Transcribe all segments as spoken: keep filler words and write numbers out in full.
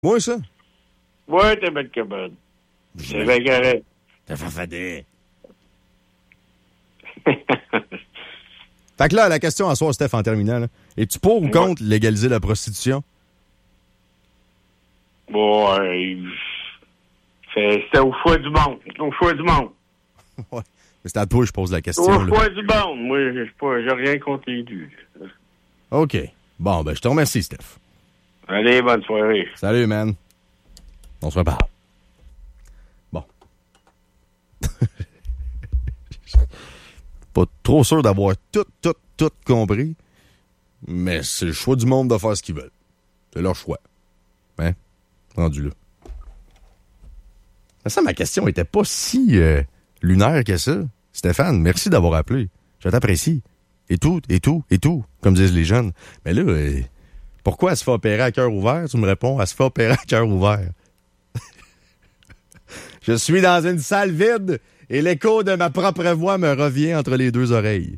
Moi, ça? Ouais, t'es belle que bonne. C'est bien correct. T'as farfadé. Fait que là, la question à soi, Steph, en terminant, là. Es-tu pour ou Ouais. contre légaliser la prostitution? Bon, ouais. C'est- C'était au choix du monde. C'était au choix du monde. Ouais. Mais c'est à toi que je pose la question. Au là. choix du monde. Moi, j'ai pas, j'ai rien contre les deux. OK. Bon, ben, je te remercie, Steph. Allez, bonne soirée. Salut, man. On se reparle. Bon. Pas trop sûr d'avoir tout, tout, tout compris, mais c'est le choix du monde de faire ce qu'ils veulent. C'est leur choix. Hein? Rendu là. Mais ça, ma question était pas si euh, lunaire que ça. Stéphane, merci d'avoir appelé. Je t'apprécie. Et tout, et tout, et tout, comme disent les jeunes. Mais là, euh, pourquoi elle se fait opérer à cœur ouvert? Tu me réponds, elle se fait opérer à cœur ouvert. Je suis dans une salle vide et l'écho de ma propre voix me revient entre les deux oreilles.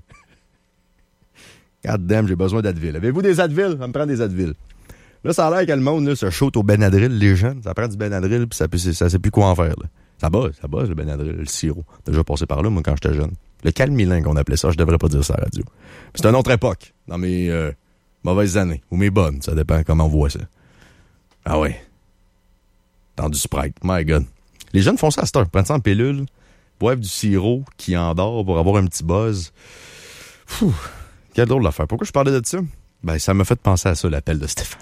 God damn, j'ai besoin d'Advil. Avez-vous des Advil? Ça me prend des Advil. Là, ça a l'air que le monde là, se shoot au Benadryl, les jeunes. Ça prend du Benadryl puis ça, ça sait plus quoi en faire. Là. Ça bosse, ça bosse le Benadryl, le sirop. Déjà passé par là, moi, quand j'étais jeune. Le Calmilin qu'on appelait ça, je devrais pas dire ça à la radio. C'est une autre époque, dans mes euh, mauvaises années, ou mes bonnes, ça dépend comment on voit ça. Ah ouais. Dans du Sprite, my God. Les jeunes font ça à cette heure, prennent ça en pilule, boivent du sirop qui endort pour avoir un petit buzz. Fou, quelle drôle d'affaire. Pourquoi je parlais de ça? Ben, ça m'a fait penser à ça, l'appel de Stéphane.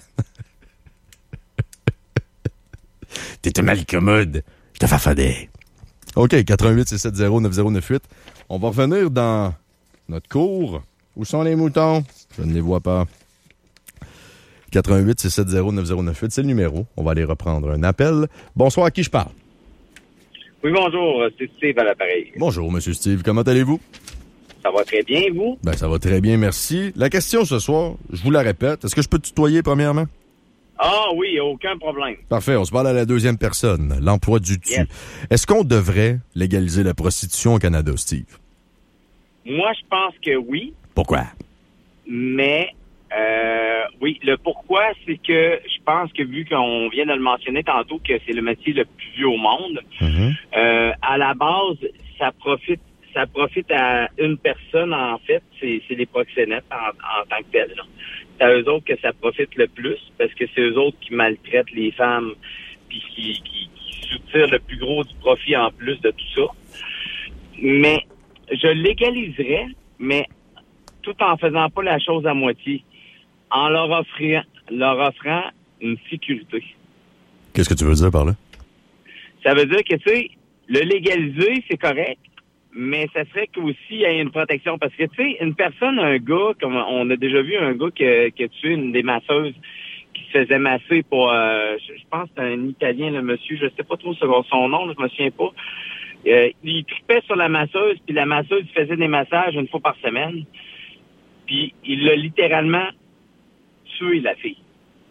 T'es un malcommode. Je te farfadais. OK, quatre-vingt-huit six cent soixante neuf zéro neuf huit. On va revenir dans notre cours. Où sont les moutons? Je ne les vois pas. quatre-vingt-huit six cent soixante neuf zéro neuf huit, c'est le numéro. On va aller reprendre un appel. Bonsoir, à qui je parle? Oui, bonjour, c'est Steve à l'appareil. Bonjour, Monsieur Steve. Comment allez-vous? Ça va très bien, vous? Ben, ça va très bien, merci. La question ce soir, je vous la répète. Est-ce que je peux te tutoyer, premièrement? Ah oui, aucun problème. Parfait, on se parle à la deuxième personne. L'emploi du tu. Yes. Est-ce qu'on devrait légaliser la prostitution au Canada, Steve? Moi, je pense que oui, Pourquoi? mais euh, oui, le pourquoi, c'est que je pense que vu qu'on vient de le mentionner tantôt, que c'est le métier le plus vieux au monde, Mhm. euh, à la base, ça profite ça profite à une personne, en fait, c'est, c'est les proxénètes en, en tant que tels. là. C'est à eux autres que ça profite le plus, parce que c'est eux autres qui maltraitent les femmes, puis qui, qui, qui soutirent le plus gros du profit en plus de tout ça. Mais je légaliserais, mais tout en faisant pas la chose à moitié, en leur offrant, leur offrant une sécurité. Qu'est-ce que tu veux dire par là? Ça veut dire que, tu sais, le légaliser, c'est correct, mais ça serait qu'aussi il y ait une protection. Parce que, tu sais, une personne, un gars, comme on a déjà vu un gars qui a, qui a tué une des masseuses qui se faisait masser pour, euh, je, je pense que c'est un Italien, le monsieur, je sais pas trop son, son nom, là, je me souviens pas. Euh, il tripait sur la masseuse, puis la masseuse faisait des massages une fois par semaine. Puis il l'a littéralement tué, la fille.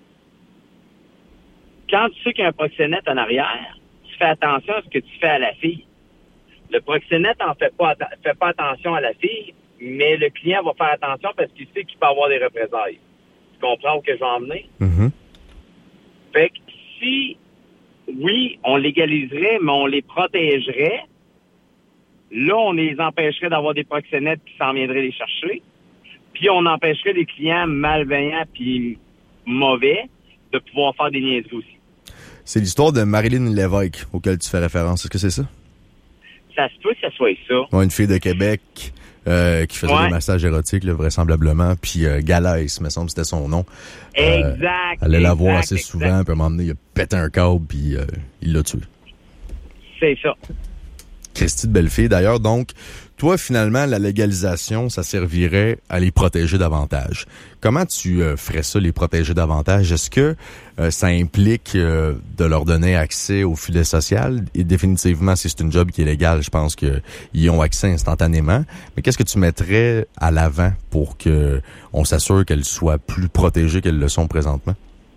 Quand tu sais qu'il y a un proxénète en arrière, tu fais attention à ce que tu fais à la fille. Le proxénète en fait pas, atta- fait pas attention à la fille, mais le client va faire attention parce qu'il sait qu'il peut avoir des représailles. Tu comprends où que je vais en venir? Mhm. Fait que si, oui, on légaliserait, mais on les protégerait, là, on les empêcherait d'avoir des proxénètes qui s'en viendraient les chercher, puis on empêcherait les clients malveillants puis mauvais de pouvoir faire des niaiseries aussi. C'est l'histoire de Marilyn Lévesque auquel tu fais référence. Est-ce que c'est ça? Ça se peut que ça soit ça. Ouais, une fille de Québec euh, qui faisait Ouais. des massages érotiques, là, vraisemblablement. Puis euh, Galaise, me semble que c'était son nom. Euh, Exact. Elle allait la voir exact, assez exact. souvent. Puis à un moment donné, il a pété un câble, puis euh, il l'a tué. C'est ça. Christy de belle fille. D'ailleurs, donc, toi, finalement, la légalisation, ça servirait à les protéger davantage. Comment tu euh, ferais ça, les protéger davantage? Est-ce que euh, ça implique euh, de leur donner accès au filet social? Et définitivement, si c'est une job qui est légale, je pense qu'ils y ont accès instantanément. Mais qu'est-ce que tu mettrais à l'avant pour que on s'assure qu'elles soient plus protégées qu'elles le sont présentement?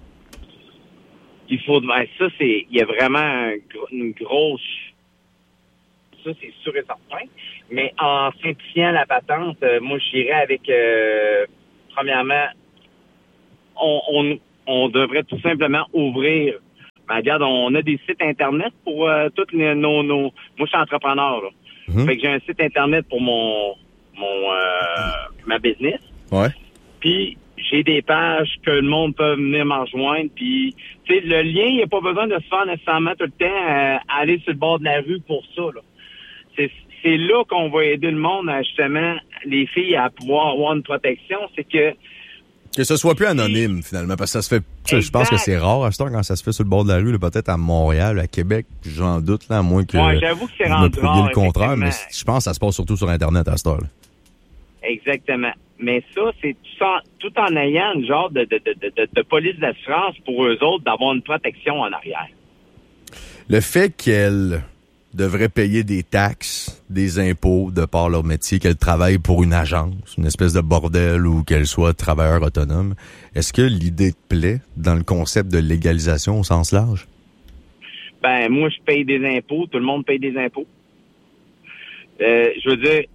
Il faut, ben, ça, c'est, il y a vraiment un gros- une grosse, ça, c'est sûr et certain. Mais en simplifiant la patente, euh, moi, j'irais avec, euh, premièrement, on, on, on devrait tout simplement ouvrir Ben, regarde, on a des sites Internet pour euh, tous les, nos, nos... Moi, je suis entrepreneur, là. Mm-hmm. Fait que j'ai un site Internet pour mon, mon euh, ma business. Ouais. Puis, j'ai des pages que le monde peut venir m'en rejoindre. Puis, tu sais, le lien, il n'y a pas besoin de se faire nécessairement tout le temps euh, aller sur le bord de la rue pour ça, là. C'est, c'est là qu'on va aider le monde, à, justement, les filles à pouvoir avoir une protection. C'est que Que ce soit plus anonyme, finalement, parce que ça se fait... Exact. Je pense que c'est rare à ce temps quand ça se fait sur le bord de la rue, là, peut-être à Montréal, à Québec, j'en doute, là, à moins que... Ouais, j'avoue que c'est vous rendu me prouviez rare, le contraire, mais je pense que ça se passe surtout sur Internet à ce temps-là. Exactement. Mais ça, c'est tout en, tout en ayant une genre de, de, de, de, de police d'assurance pour eux autres d'avoir une protection en arrière. Le fait qu'elle devrait payer des taxes, des impôts de par leur métier, qu'elle travaille pour une agence, une espèce de bordel ou qu'elle soit travailleur autonome, est-ce que l'idée te plaît dans le concept de légalisation au sens large? Ben, moi, je paye des impôts. Tout le monde paye des impôts. Euh, je veux dire,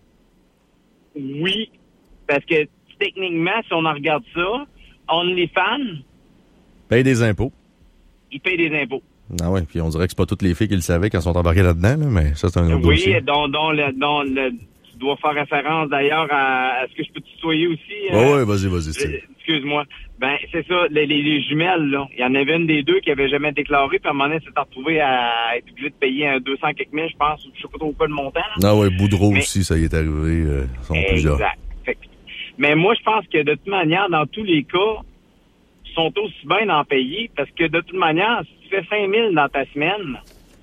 oui, parce que techniquement, si on en regarde ça, OnlyFans paye des impôts. Ils payent des impôts. Ah ouais, puis on dirait que c'est pas toutes les filles qui le savaient quand elles sont embarquées là-dedans, là, mais ça, c'est un autre oui, dossier. Oui, dont, dont, le, dont le, tu dois faire référence d'ailleurs à... Est-ce que je peux te tutoyer aussi? Oui, euh, oui, vas-y, vas-y. C'est... Excuse-moi. Ben, c'est ça, les, les, les jumelles, là. Il y en avait une des deux qui avait jamais déclaré, puis à un moment donné, s'est retrouvé à être obligé de payer un deux cents quelques mille, je pense, ou je sais pas trop quoi le montant. Là. Ah ouais, Boudreau mais... aussi, ça y est arrivé. Euh, sont exact. plusieurs. Fait, mais moi, je pense que de toute manière, dans tous les cas, ils sont aussi bien d'en payer, parce que de toute manière, si tu fais cinq mille dans ta semaine,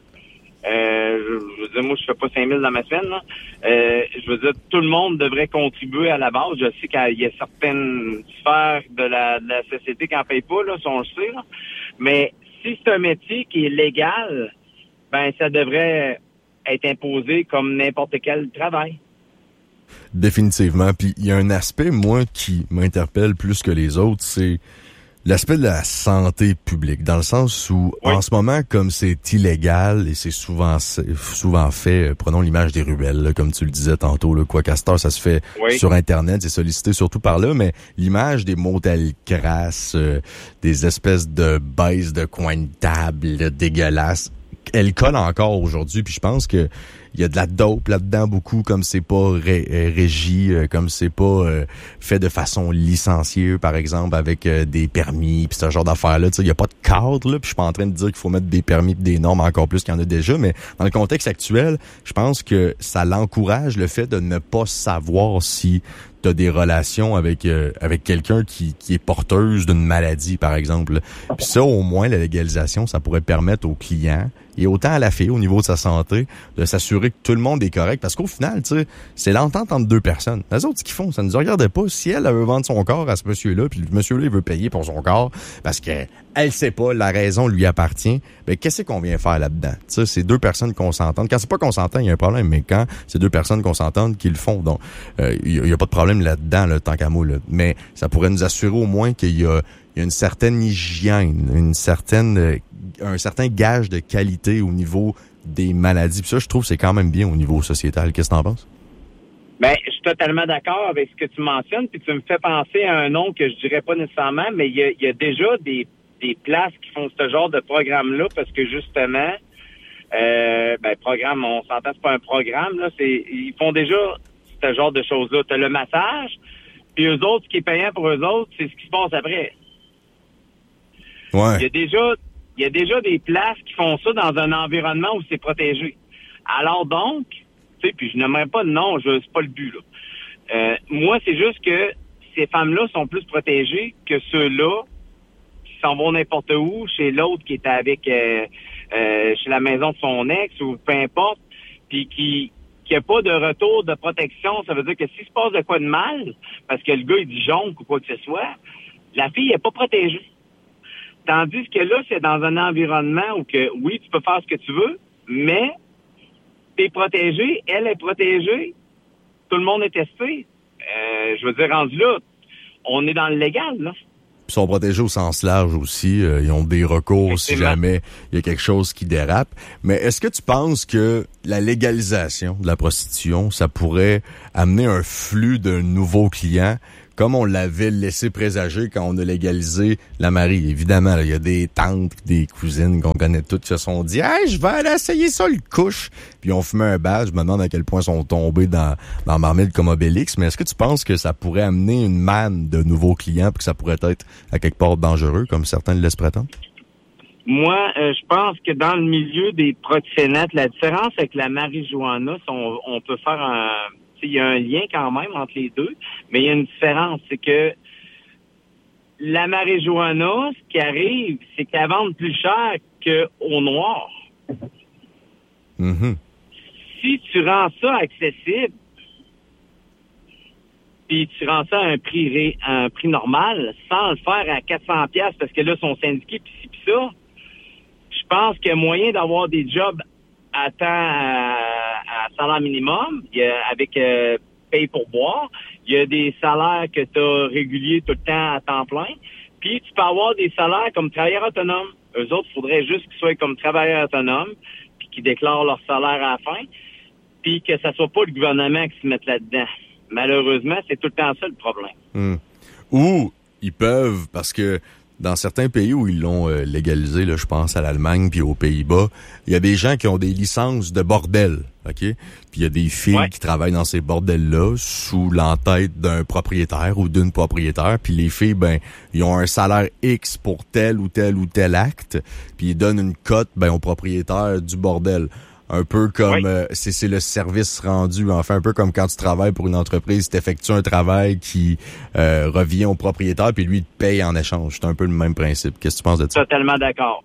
euh, je, je veux dire, moi, je fais pas cinq mille dans ma semaine, là. Euh, je veux dire, tout le monde devrait contribuer à la base. Je sais qu'il y a certaines sphères de la, de la société qui n'en payent pas, là, si on le sait, là. Mais si c'est un métier qui est légal, ben, ça devrait être imposé comme n'importe quel travail. Définitivement. Puis, il y a un aspect, moi, qui m'interpelle plus que les autres, c'est l'aspect de la santé publique, dans le sens où, oui. en ce moment, comme c'est illégal et c'est souvent souvent fait, prenons l'image des ruelles, là, comme tu le disais tantôt, là, quoi qu'à cette heure, ça se fait oui. sur Internet, c'est sollicité surtout par là, mais l'image des motels crasses, euh, des espèces de baises de coins de table là, dégueulasses, elle colle encore aujourd'hui, puis je pense que il y a de la dope là-dedans beaucoup, comme c'est pas ré, euh, régi, euh, comme c'est pas euh, fait de façon licenciée, par exemple, avec euh, des permis, puis ce genre d'affaires-là. Il y a pas de cadre, là, puis je suis pas en train de dire qu'il faut mettre des permis et des normes encore plus qu'il y en a déjà, mais dans le contexte actuel, je pense que ça l'encourage, le fait de ne pas savoir si t'as des relations avec euh, avec quelqu'un qui, qui est porteuse d'une maladie, par exemple. Puis ça, au moins, la légalisation, ça pourrait permettre aux clients et autant à la fille, au niveau de sa santé, de s'assurer que tout le monde est correct. Parce qu'au final, tu sais, c'est l'entente entre deux personnes. Les autres, ce qu'ils font, ça ne nous regardait pas. Si elle, elle veut vendre son corps à ce monsieur-là, puis le monsieur-là, il veut payer pour son corps, parce que elle sait pas, la raison lui appartient, ben qu'est-ce qu'on vient faire là-dedans? Tu sais, c'est deux personnes consentantes. Quand c'est pas consentant, il y a un problème, mais quand c'est deux personnes consentantes qui le font, donc il euh, y, y a pas de problème là-dedans, là, tant qu'à moi, là. Mais ça pourrait nous assurer au moins qu'il y a, il y a une certaine hygiène, une certaine, euh, un certain gage de qualité au niveau des maladies. Puis ça, je trouve, c'est quand même bien au niveau sociétal. Qu'est-ce que t'en penses? Ben, je suis totalement d'accord avec ce que tu mentionnes, puis tu me fais penser à un nom que je dirais pas nécessairement, mais il y a, il y a déjà des, des places qui font ce genre de programme-là, parce que justement, euh, ben, programme, on s'entend, c'est pas un programme, là, c'est, ils font déjà ce genre de choses-là. T'as le massage, puis eux autres, ce qui est payant pour eux autres, c'est ce qui se passe après. Ouais. Il y a déjà, il y a déjà des places qui font ça dans un environnement où c'est protégé. Alors donc, tu sais, puis je n'aimerais pas de nom, je, c'est pas le but, là. Euh, moi, c'est juste que ces femmes-là sont plus protégées que ceux-là qui s'en vont n'importe où, chez l'autre qui est avec, euh, euh, chez la maison de son ex ou peu importe, puis qui, qui a pas de retour de protection. Ça veut dire que s'il se passe de quoi de mal, parce que le gars, il dit jonque ou quoi que ce soit, la fille est pas protégée. Tandis que là, c'est dans un environnement où que, oui, tu peux faire ce que tu veux, mais t'es protégé, elle est protégée, tout le monde est testé. Euh, je veux dire, rendu là, on est dans le légal, là. Ils sont protégés au sens large aussi. Euh, ils ont des recours si jamais il y a quelque chose qui dérape. Mais est-ce que tu penses que la légalisation de la prostitution, ça pourrait amener un flux de nouveaux clients comme on l'avait laissé présager quand on a légalisé la Marie. Évidemment, il y a des tantes, des cousines qu'on connaît toutes qui se sont dit « Hey, je vais aller essayer ça, le couche! » Puis on fumait un badge. Je me demande à quel point ils sont tombés dans, dans Marmite comme Obélix. Mais est-ce que tu penses que ça pourrait amener une manne de nouveaux clients puis que ça pourrait être à quelque part dangereux, comme certains le laissent prétendre? Moi, euh, je pense que dans le milieu des proxénètes, la différence avec la marijuana, on, on peut faire un... Il y a un lien quand même entre les deux, mais il y a une différence, c'est que la marijuana, ce qui arrive, c'est qu'elle vend plus cher qu'au noir. Mm-hmm. Si tu rends ça accessible, puis tu rends ça à un prix ré, à un prix normal, sans le faire à quatre cents piastres parce que là, ils sont syndiqués, puis ci, puis ça, je pense qu'il y a moyen d'avoir des jobs à temps à, à salaire minimum, il y a, avec euh, paye pour boire. Il y a des salaires que tu as réguliers tout le temps à temps plein. Puis tu peux avoir des salaires comme travailleurs autonomes. Eux autres, il faudrait juste qu'ils soient comme travailleurs autonomes, puis qu'ils déclarent leur salaire à la fin, puis que ça soit pas le gouvernement qui se mette là-dedans. Malheureusement, c'est tout le temps ça le problème. Mmh. Ou ils peuvent, parce que dans certains pays où ils l'ont euh, légalisé, là, je pense à l'Allemagne puis aux Pays-Bas, il y a des gens qui ont des licences de bordel, OK? Puis il y a des filles ouais. qui travaillent dans ces bordels-là sous l'entête d'un propriétaire ou d'une propriétaire. Puis les filles, ben, ils ont un salaire X pour tel ou tel ou tel acte, puis ils donnent une cote, ben, au propriétaire du bordel. Un peu comme oui. euh, c'est, c'est le service rendu, enfin un peu comme quand tu travailles pour une entreprise, tu effectues un travail qui euh, revient au propriétaire puis lui il te paye en échange. C'est un peu le même principe. Qu'est-ce que tu penses de ça? Totalement d'accord.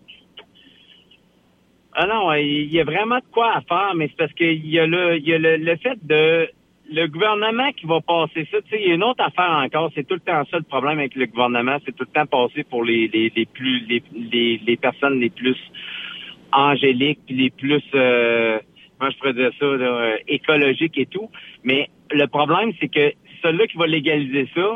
Ah non, il y a vraiment de quoi à faire, mais c'est parce qu'il y a le il y a le, le fait de le gouvernement qui va passer ça. Tu sais, il y a une autre affaire encore, c'est tout le temps ça le problème avec le gouvernement, c'est tout le temps passé pour les les, les plus les, les les personnes les plus angéliques, puis les plus, euh, comment je pourrais dire ça, là, euh, écologiques et tout. Mais le problème, c'est que celui-là qui va légaliser ça,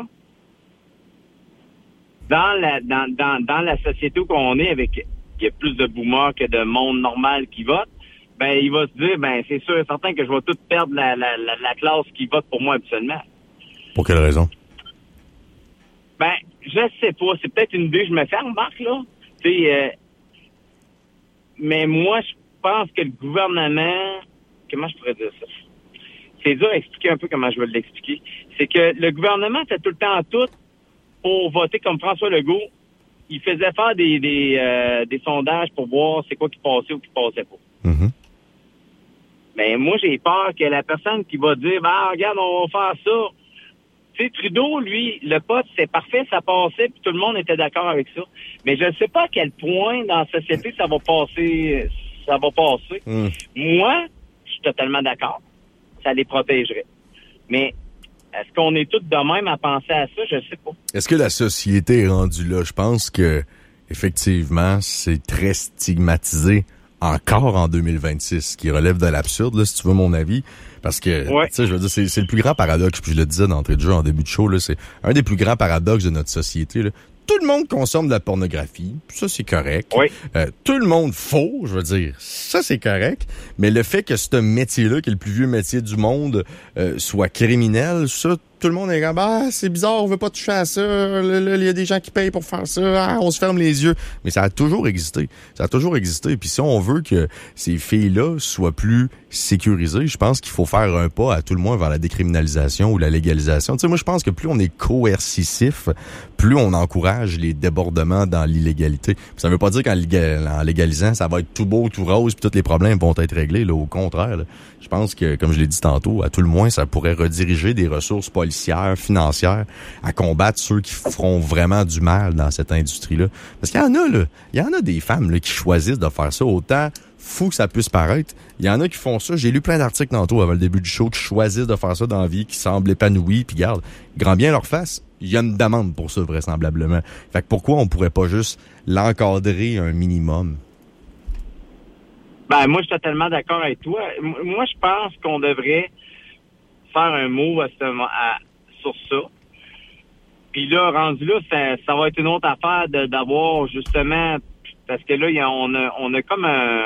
dans la dans, dans, dans la société où on est, avec il y a plus de boomers que de monde normal qui vote, ben il va se dire, ben c'est sûr et certain que je vais tout perdre la, la, la, la classe qui vote pour moi habituellement. Pour quelle raison? Ben, je sais pas. C'est peut-être une idée que je me fais, remarque, là. Tu sais, euh, mais moi, je pense que le gouvernement... Comment je pourrais dire ça? C'est dur à expliquer un peu comment je vais l'expliquer. C'est que le gouvernement fait tout le temps tout pour voter comme François Legault. Il faisait faire des des, euh, des sondages pour voir c'est quoi qui passait ou qui passait pas. Mm-hmm. Mais moi, j'ai peur que la personne qui va dire « Ben, regarde, on va faire ça », tu sais, Trudeau, lui, le pote, c'est parfait, ça passait, puis tout le monde était d'accord avec ça. Mais je ne sais pas à quel point dans la société ça va passer. Ça va passer. Mm. Moi, je suis totalement d'accord. Ça les protégerait. Mais est-ce qu'on est tous de même à penser à ça? Je ne sais pas. Est-ce que la société est rendue là? Je pense que effectivement, c'est très stigmatisé encore en deux mille vingt-six, ce qui relève de l'absurde, là, si tu veux mon avis. Parce que, ouais. tu sais, je veux dire, c'est, c'est le plus grand paradoxe, puis je le disais d'entrée de jeu en début de show, là, c'est un des plus grands paradoxes de notre société, là. Tout le monde consomme de la pornographie, ça c'est correct. Oui. Euh, tout le monde faux, je veux dire, ça c'est correct. Mais le fait que ce métier-là, qui est le plus vieux métier du monde, euh, soit criminel, ça, tout le monde est comme, ah, c'est bizarre, on veut pas toucher à ça, il y a des gens qui payent pour faire ça, ah, on se ferme les yeux. Mais ça a toujours existé. Ça a toujours existé. Puis si on veut que ces filles-là soient plus sécurisées, je pense qu'il faut faire un pas à tout le moins vers la décriminalisation ou la légalisation. Tu sais, moi, je pense que plus on est coercitif, plus on encourage les débordements dans l'illégalité. Puis ça veut pas dire qu'en légal, en légalisant, ça va être tout beau, tout rose, puis tous les problèmes vont être réglés. Là, au contraire, là. Je pense que, comme je l'ai dit tantôt, à tout le moins, ça pourrait rediriger des ressources policières, financières, à combattre ceux qui feront vraiment du mal dans cette industrie-là. Parce qu'il y en a, là, il y en a des femmes là, qui choisissent de faire ça, autant fou que ça puisse paraître. Il y en a qui font ça. J'ai lu plein d'articles tantôt avant le début du show qui choisissent de faire ça dans la vie, qui semblent épanouis, puis garde, grand bien leur face. Il y a une demande pour ça, vraisemblablement. Fait que pourquoi on pourrait pas juste l'encadrer un minimum? Ben, moi, je suis totalement d'accord avec toi. Moi, je pense qu'on devrait faire un mot à ce, à, sur ça. Puis là, rendu là, ça, ça va être une autre affaire de, d'avoir justement... Parce que là, y a, on, a, on a comme un...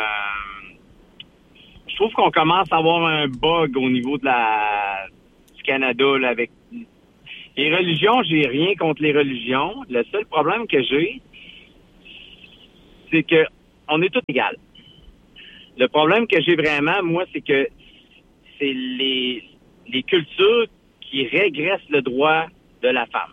Je trouve qu'on commence à avoir un bug au niveau de la du Canada, là, avec... Les religions, j'ai rien contre les religions. Le seul problème que j'ai, c'est que on est tous égaux. Le problème que j'ai vraiment, moi, c'est que c'est les, les cultures qui régressent le droit de la femme.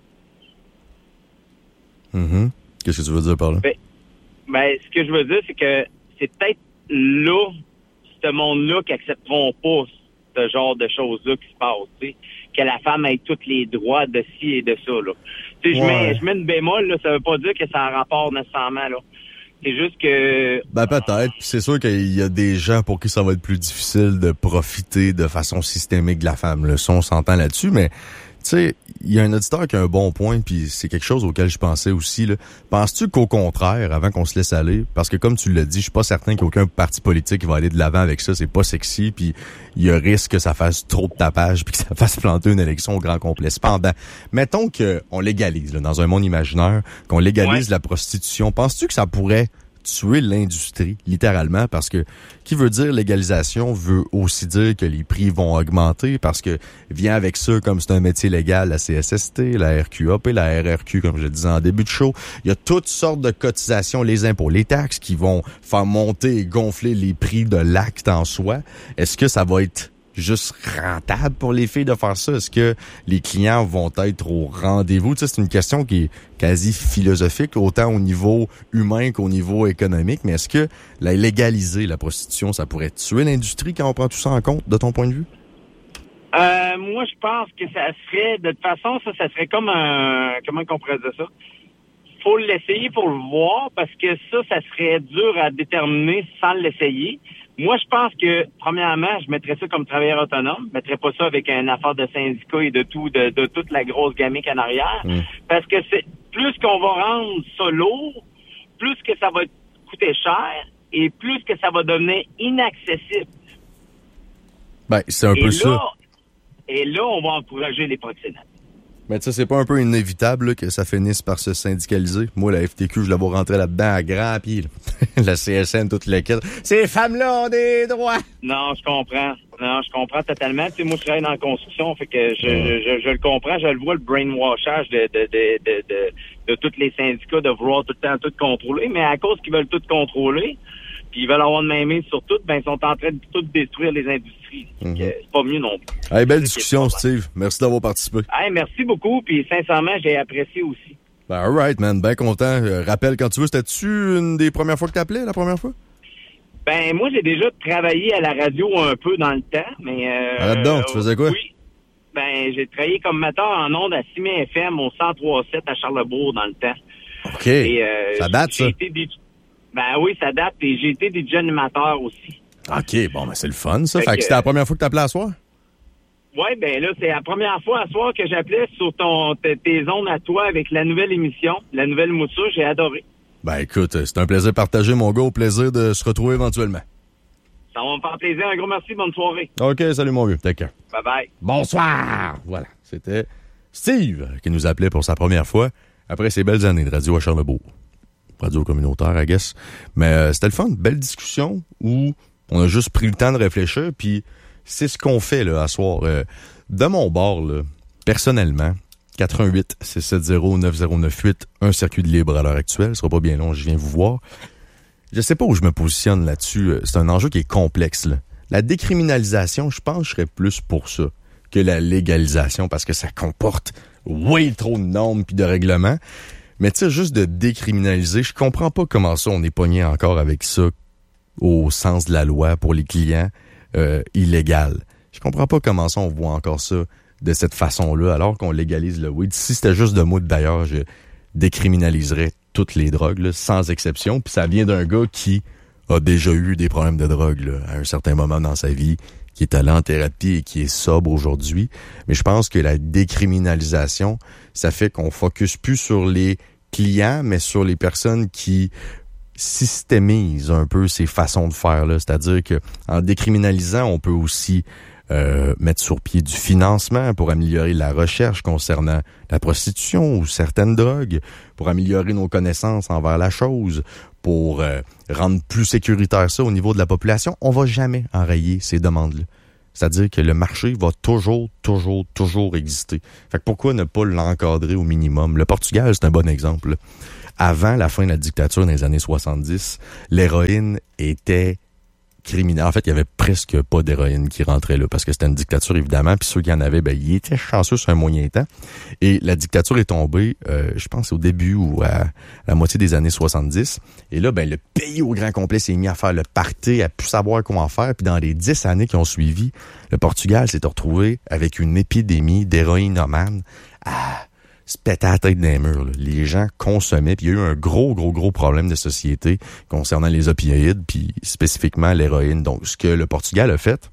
Mm-hmm. Qu'est-ce que tu veux dire par là? Ben, ben, ce que je veux dire, c'est que c'est peut-être là, ce monde-là, qui accepteront pas ce genre de choses-là qui se passent, tu sais, que la femme ait tous les droits de ci et de ça, là. Tu sais, ouais. je mets, je mets une bémol, là, ça veut pas dire que ça a un rapport nécessairement, là. C'est juste que... Ben, peut-être. C'est sûr qu'il y a des gens pour qui ça va être plus difficile de profiter de façon systémique de la femme, là. Ça, on s'entend là-dessus, mais... Tu sais, il y a un auditeur qui a un bon point, puis c'est quelque chose auquel je pensais aussi, là. Penses-tu qu'au contraire, avant qu'on se laisse aller, parce que comme tu l'as dit, je suis pas certain qu'il y ait aucun parti politique qui va aller de l'avant avec ça, c'est pas sexy, puis il y a risque que ça fasse trop de tapage, puis que ça fasse planter une élection au grand complet. Cependant, mettons qu'on légalise, là, dans un monde imaginaire, qu'on légalise ouais. la prostitution, penses-tu que ça pourrait tuer l'industrie, littéralement, parce que qui veut dire légalisation veut aussi dire que les prix vont augmenter, parce que vient avec ça, comme c'est un métier légal, la C S S T, la R Q A P, la R R Q, comme je le disais en début de show, il y a toutes sortes de cotisations, les impôts, les taxes qui vont faire monter et gonfler les prix de l'acte en soi. Est-ce que ça va être juste rentable pour les filles de faire ça? Est-ce que les clients vont être au rendez-vous? Tu sais, c'est une question qui est quasi philosophique, autant au niveau humain qu'au niveau économique, mais est-ce que la légaliser, la prostitution, ça pourrait tuer l'industrie quand on prend tout ça en compte, de ton point de vue? Euh, moi, je pense que ça serait, de toute façon, ça, ça serait comme un, comment on pourrait dire ça? Faut l'essayer pour le voir, parce que ça, ça serait dur à déterminer sans l'essayer. Moi, je pense que, premièrement, je mettrais ça comme travailleur autonome. Je mettrais pas ça avec une affaire de syndicat et de tout, de, de toute la grosse gamique en arrière. Mmh. Parce que c'est plus qu'on va rendre ça lourd, plus que ça va coûter cher et plus que ça va devenir inaccessible. Ben, c'est un et peu là, ça. Et là, on va encourager les proxénètes. Mais tu sais, c'est pas un peu inévitable là, que ça finisse par se syndicaliser? Moi, la F T Q, je la vois rentrer là-dedans à grands pieds. Là. La C S N, toutes les quêtes. Ces femmes-là ont des droits! Non, je comprends. Non, je comprends totalement. Tu sais, moi, je travaille dans la construction, fait que je, ouais. je, je, je le comprends. Je le vois, le brainwashage de, de, de, de, de, de tous les syndicats de vouloir tout le temps tout contrôler. Mais à cause qu'ils veulent tout contrôler, puis ils veulent avoir une main mise sur tout, ben ils sont en train de tout détruire les industries. Mm-hmm. C'est pas mieux non plus. Hey, belle discussion, Steve. Merci d'avoir participé. Hey, merci beaucoup, puis sincèrement, j'ai apprécié aussi. Ben, all right, man. Ben content. Euh, rappelle quand tu veux. C'était-tu une des premières fois que t'appelais, la première fois? Ben, moi, j'ai déjà travaillé à la radio un peu dans le temps, mais... Euh, Arrête donc, tu faisais quoi? Oui. Ben, j'ai travaillé comme metteur en ondes à Simé F M au cent trois virgule sept à Charlesbourg dans le temps. OK. Et, euh, ça date, ça? Été des... Ben oui, ça date, et j'ai été D J animateur aussi. OK, bon, ben c'est le fun, ça. Fait, fait que, que c'était la première fois que t'appelais à soir? Oui, ben là, c'est la première fois à soir que j'appelais sur ton t- tes ondes à toi avec la nouvelle émission, la nouvelle mouture. J'ai adoré. Ben écoute, c'est un plaisir partagé, mon gars. Au plaisir de se retrouver éventuellement. Ça va me faire plaisir. Un gros merci. Bonne soirée. OK, salut mon vieux. Take care. Bye-bye. Bonsoir. Voilà, c'était Steve qui nous appelait pour sa première fois après ces belles années de radio à Charlesbourg. Radio communautaire, I guess. Mais euh, c'était le fun. Belle discussion où on a juste pris le temps de réfléchir, puis c'est ce qu'on fait là à soir. Euh, de mon bord, là, personnellement, quatre un huit, six sept zéro, neuf zéro neuf huit, un circuit de libre à l'heure actuelle. Ce sera pas bien long, je viens vous voir. Je sais pas où je me positionne là-dessus. C'est un enjeu qui est complexe, là. La décriminalisation, je pense que je serais plus pour ça que la légalisation, parce que ça comporte way trop de normes puis de règlements. Mais tu sais, juste de décriminaliser, je comprends pas comment ça on est pogné encore avec ça au sens de la loi pour les clients euh, illégal. Je comprends pas comment ça on voit encore ça de cette façon-là, alors qu'on légalise le weed. Si c'était juste de moi, d'ailleurs, je décriminaliserais toutes les drogues, là, sans exception. Puis ça vient d'un gars qui a déjà eu des problèmes de drogue là, à un certain moment dans sa vie, qui est allé en thérapie et qui est sobre aujourd'hui. Mais je pense que la décriminalisation, ça fait qu'on focus plus sur les clients, mais sur les personnes qui systémisent un peu ces façons de faire là. C'est-à-dire que en décriminalisant, on peut aussi euh, mettre sur pied du financement pour améliorer la recherche concernant la prostitution ou certaines drogues, pour améliorer nos connaissances envers la chose, pour euh, rendre plus sécuritaire ça au niveau de la population. On va jamais enrayer ces demandes-là. C'est-à-dire que le marché va toujours, toujours, toujours exister. Fait que pourquoi ne pas l'encadrer au minimum? Le Portugal, c'est un bon exemple, là. Avant la fin de la dictature dans les années soixante-dix, l'héroïne était criminelle. En fait, il y avait presque pas d'héroïne qui rentrait là, parce que c'était une dictature, évidemment, puis ceux qui en avaient, ben, ils étaient chanceux sur un moyen temps. Et la dictature est tombée, euh, je pense, au début ou à la moitié des années soixante-dix. Et là, ben, le pays au grand complet s'est mis à faire le party, à plus savoir comment faire. Puis dans les dix années qui ont suivi, le Portugal s'est retrouvé avec une épidémie d'héroïnomane. Ah! Se péter la tête dans les murs, là. Les gens consommaient, puis il y a eu un gros, gros, gros problème de société concernant les opioïdes, puis spécifiquement l'héroïne. Donc, ce que le Portugal a fait,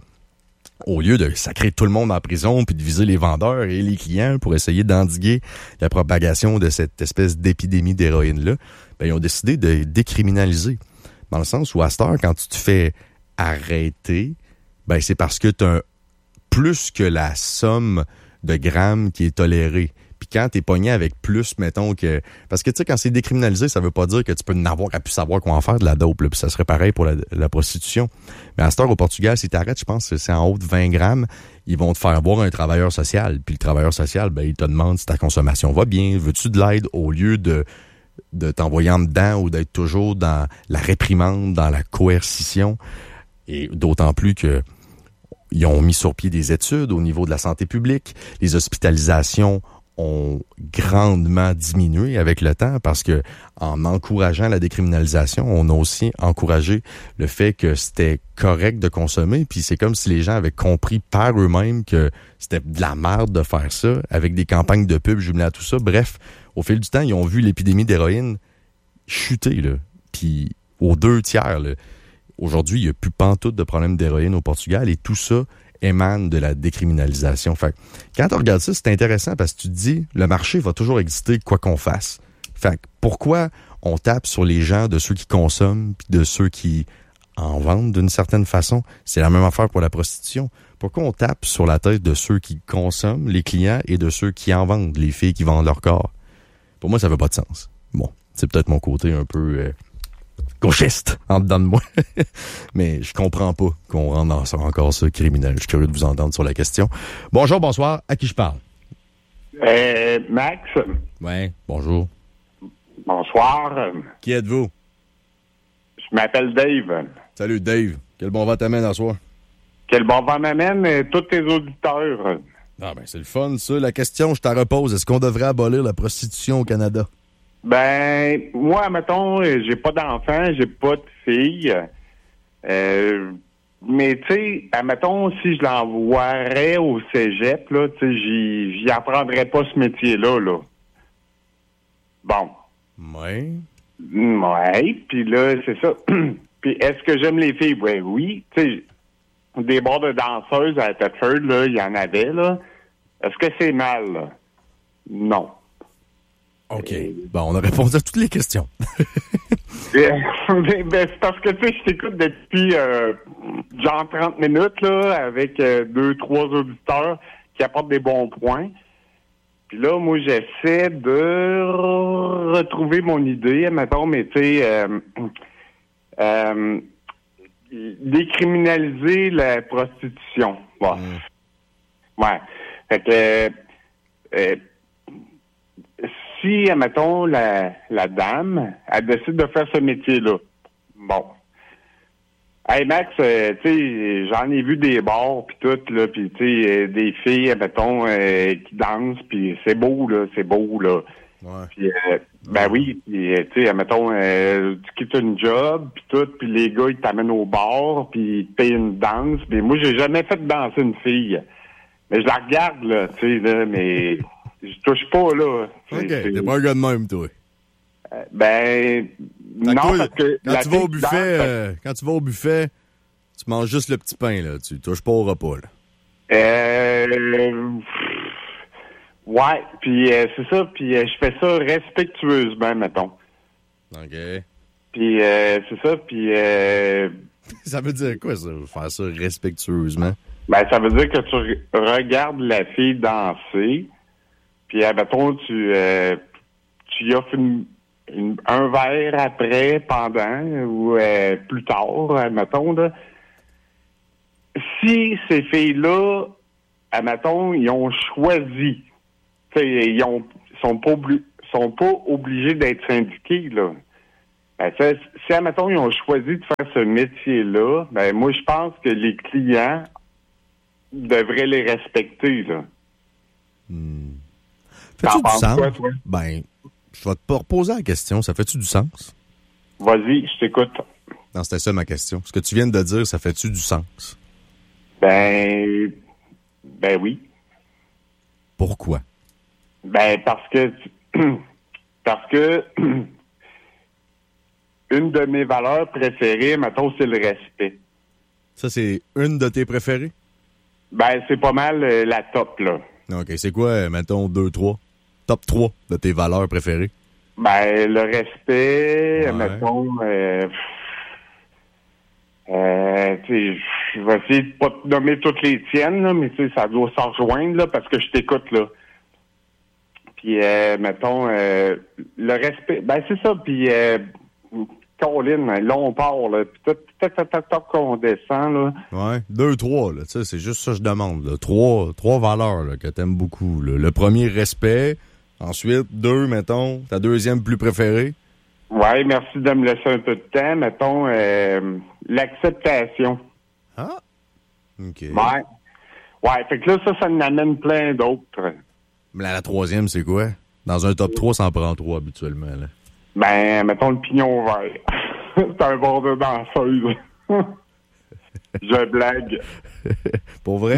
au lieu de sacrer tout le monde en prison, puis de viser les vendeurs et les clients pour essayer d'endiguer la propagation de cette espèce d'épidémie d'héroïne-là, ben, ils ont décidé de décriminaliser. Dans le sens où, à cette heure, quand tu te fais arrêter, ben, c'est parce que tu as plus que la somme de grammes qui est tolérée. Puis quand t'es pogné avec plus, mettons que... Parce que, tu sais, quand c'est décriminalisé, ça veut pas dire que tu peux n'avoir qu'à plus savoir quoi en faire de la dope, là. Puis ça serait pareil pour la, la prostitution. Mais à cette heure, au Portugal, si t'arrêtes, je pense que c'est en haut de vingt grammes, ils vont te faire voir un travailleur social. Puis le travailleur social, ben, il te demande si ta consommation va bien, veux-tu de l'aide, au lieu de, de t'envoyer en dedans ou d'être toujours dans la réprimande, dans la coercition. Et d'autant plus que ils ont mis sur pied des études au niveau de la santé publique. Les hospitalisations ont grandement diminué avec le temps parce que en encourageant la décriminalisation, on a aussi encouragé le fait que c'était correct de consommer, puis c'est comme si les gens avaient compris par eux-mêmes que c'était de la merde de faire ça, avec des campagnes de pub jumelées à tout ça. Bref, au fil du temps, ils ont vu l'épidémie d'héroïne chuter, là, puis aux deux tiers, là. Aujourd'hui, il n'y a plus pantoute de problème d'héroïne au Portugal et tout ça émane de la décriminalisation. Fait que, quand tu regardes ça, c'est intéressant parce que tu te dis, le marché va toujours exister quoi qu'on fasse. Fait que, pourquoi on tape sur les gens de ceux qui consomment puis de ceux qui en vendent d'une certaine façon? C'est la même affaire pour la prostitution. Pourquoi on tape sur la tête de ceux qui consomment, les clients, et de ceux qui en vendent, les filles qui vendent leur corps? Pour moi, ça fait pas de sens. Bon, c'est peut-être mon côté un peu... Euh, gauchiste en dedans de moi. Mais je comprends pas qu'on rende dans ça, encore ça criminel. Je suis curieux de vous entendre sur la question. Bonjour, bonsoir. À qui je parle? Euh, Max. Oui, bonjour. Bonsoir. Qui êtes-vous? Je m'appelle Dave. Salut, Dave. Quel bon vent t'amène à soir? Quel bon vent m'amène, euh, tous tes auditeurs. Ah ben, c'est le fun, ça. La question, je t'en repose. Est-ce qu'on devrait abolir la prostitution au Canada? Ben, moi, mettons, j'ai pas d'enfant, j'ai pas de fille. Euh, mais, tu sais, admettons, si je l'envoierais au cégep, là, tu sais, j'y, j'y apprendrais pas ce métier-là, là. Bon. Ouais. Ouais, puis là, c'est ça. Puis, est-ce que j'aime les filles? Ben oui. Tu sais, des bars de danseuses à Thetford, là, il y en avait, là. Est-ce que c'est mal, là? Non. OK. Bon, on a répondu à toutes les questions. ben, c'est parce que, tu sais, je t'écoute depuis euh, genre trente minutes, là, avec euh, deux, trois auditeurs qui apportent des bons points. Puis là, moi, j'essaie de retrouver mon idée, mettons, mais tu sais, euh, euh, décriminaliser la prostitution. Ouais. Mm. Ouais. Fait que... Euh, euh, si, admettons, la, la dame, elle décide de faire ce métier-là, bon. Hey, Max, euh, tu sais, j'en ai vu des bars, puis tout, là, puis tu sais, euh, des filles, admettons, euh, qui dansent, puis c'est beau, là, c'est beau, là. Ouais. Puis, euh, ben oui, puis, tu sais, admettons, euh, tu quittes une job, puis tout, puis les gars, ils t'amènent au bar, puis ils te payent une danse. Mais moi, j'ai jamais fait danser une fille. Mais je la regarde, là, tu sais, là, mais... Je touche pas, là. OK, t'es pas un gars de même, toi. Euh, ben, non, toi, parce que... Quand tu vas au buffet, euh, quand tu vas au buffet, tu manges juste le petit pain, là. Tu touches pas au repas, là. Euh... Ouais, puis euh, c'est ça, puis euh, je fais ça respectueusement, mettons. OK. Puis euh, c'est ça, puis... Euh... Ça veut dire quoi, ça, faire ça respectueusement? Ben, ça veut dire que tu re- regardes la fille danser... Puis, admettons, tu, euh, tu y offres une, une, un verre après, pendant, ou euh, plus tard, admettons, là. si ces filles-là, admettons, ils ont choisi, ils ont, sont pas obli- sont pas obligés d'être syndiqués, là. Ben, ça, si, admettons, ils ont choisi de faire ce métier-là, ben, moi, je pense que les clients devraient les respecter, là. Hmm. Fait-tu du sens? Quoi, toi? Ben, je vais te reposer la question. Ça fait-tu du sens? Vas-y, je t'écoute. Non, c'était ça ma question. Ce que tu viens de dire, ça fait-tu du sens? Ben, ben oui. Pourquoi? Ben, parce que, parce que, une de mes valeurs préférées, mettons, c'est le respect. Ça, c'est une de tes préférées? Ben, c'est pas mal euh, la top, là. OK. C'est quoi, mettons, deux, trois? Top trois de tes valeurs préférées? Ben, le respect, ouais. mettons, euh, euh, tu sais, je vais essayer de pas te nommer toutes les tiennes, là, mais tu sais, ça doit s'en rejoindre, là, parce que je t'écoute, là. Puis, euh, mettons, euh, le respect, ben, c'est ça, puis, euh, Caroline, là, on part, là, puis tout, tout, tout, tout, tout, qu'on descend, là. Ouais, deux, trois, là, tu sais, c'est juste ça que je demande, là. Trois, trois valeurs, là, que t'aimes beaucoup, là. Le premier, respect. Ensuite, deux, mettons, ta deuxième plus préférée. Oui, merci de me laisser un peu de temps. Mettons, euh, l'acceptation. Ah, OK. Ouais. Ouais, fait que là, ça, ça en amène plein d'autres. Mais la, la troisième, c'est quoi? Dans un top trois, ça en prend trois, habituellement, là. Ben, mettons le pignon vert. C'est un bord de danseuse. Je blague. Pour vrai?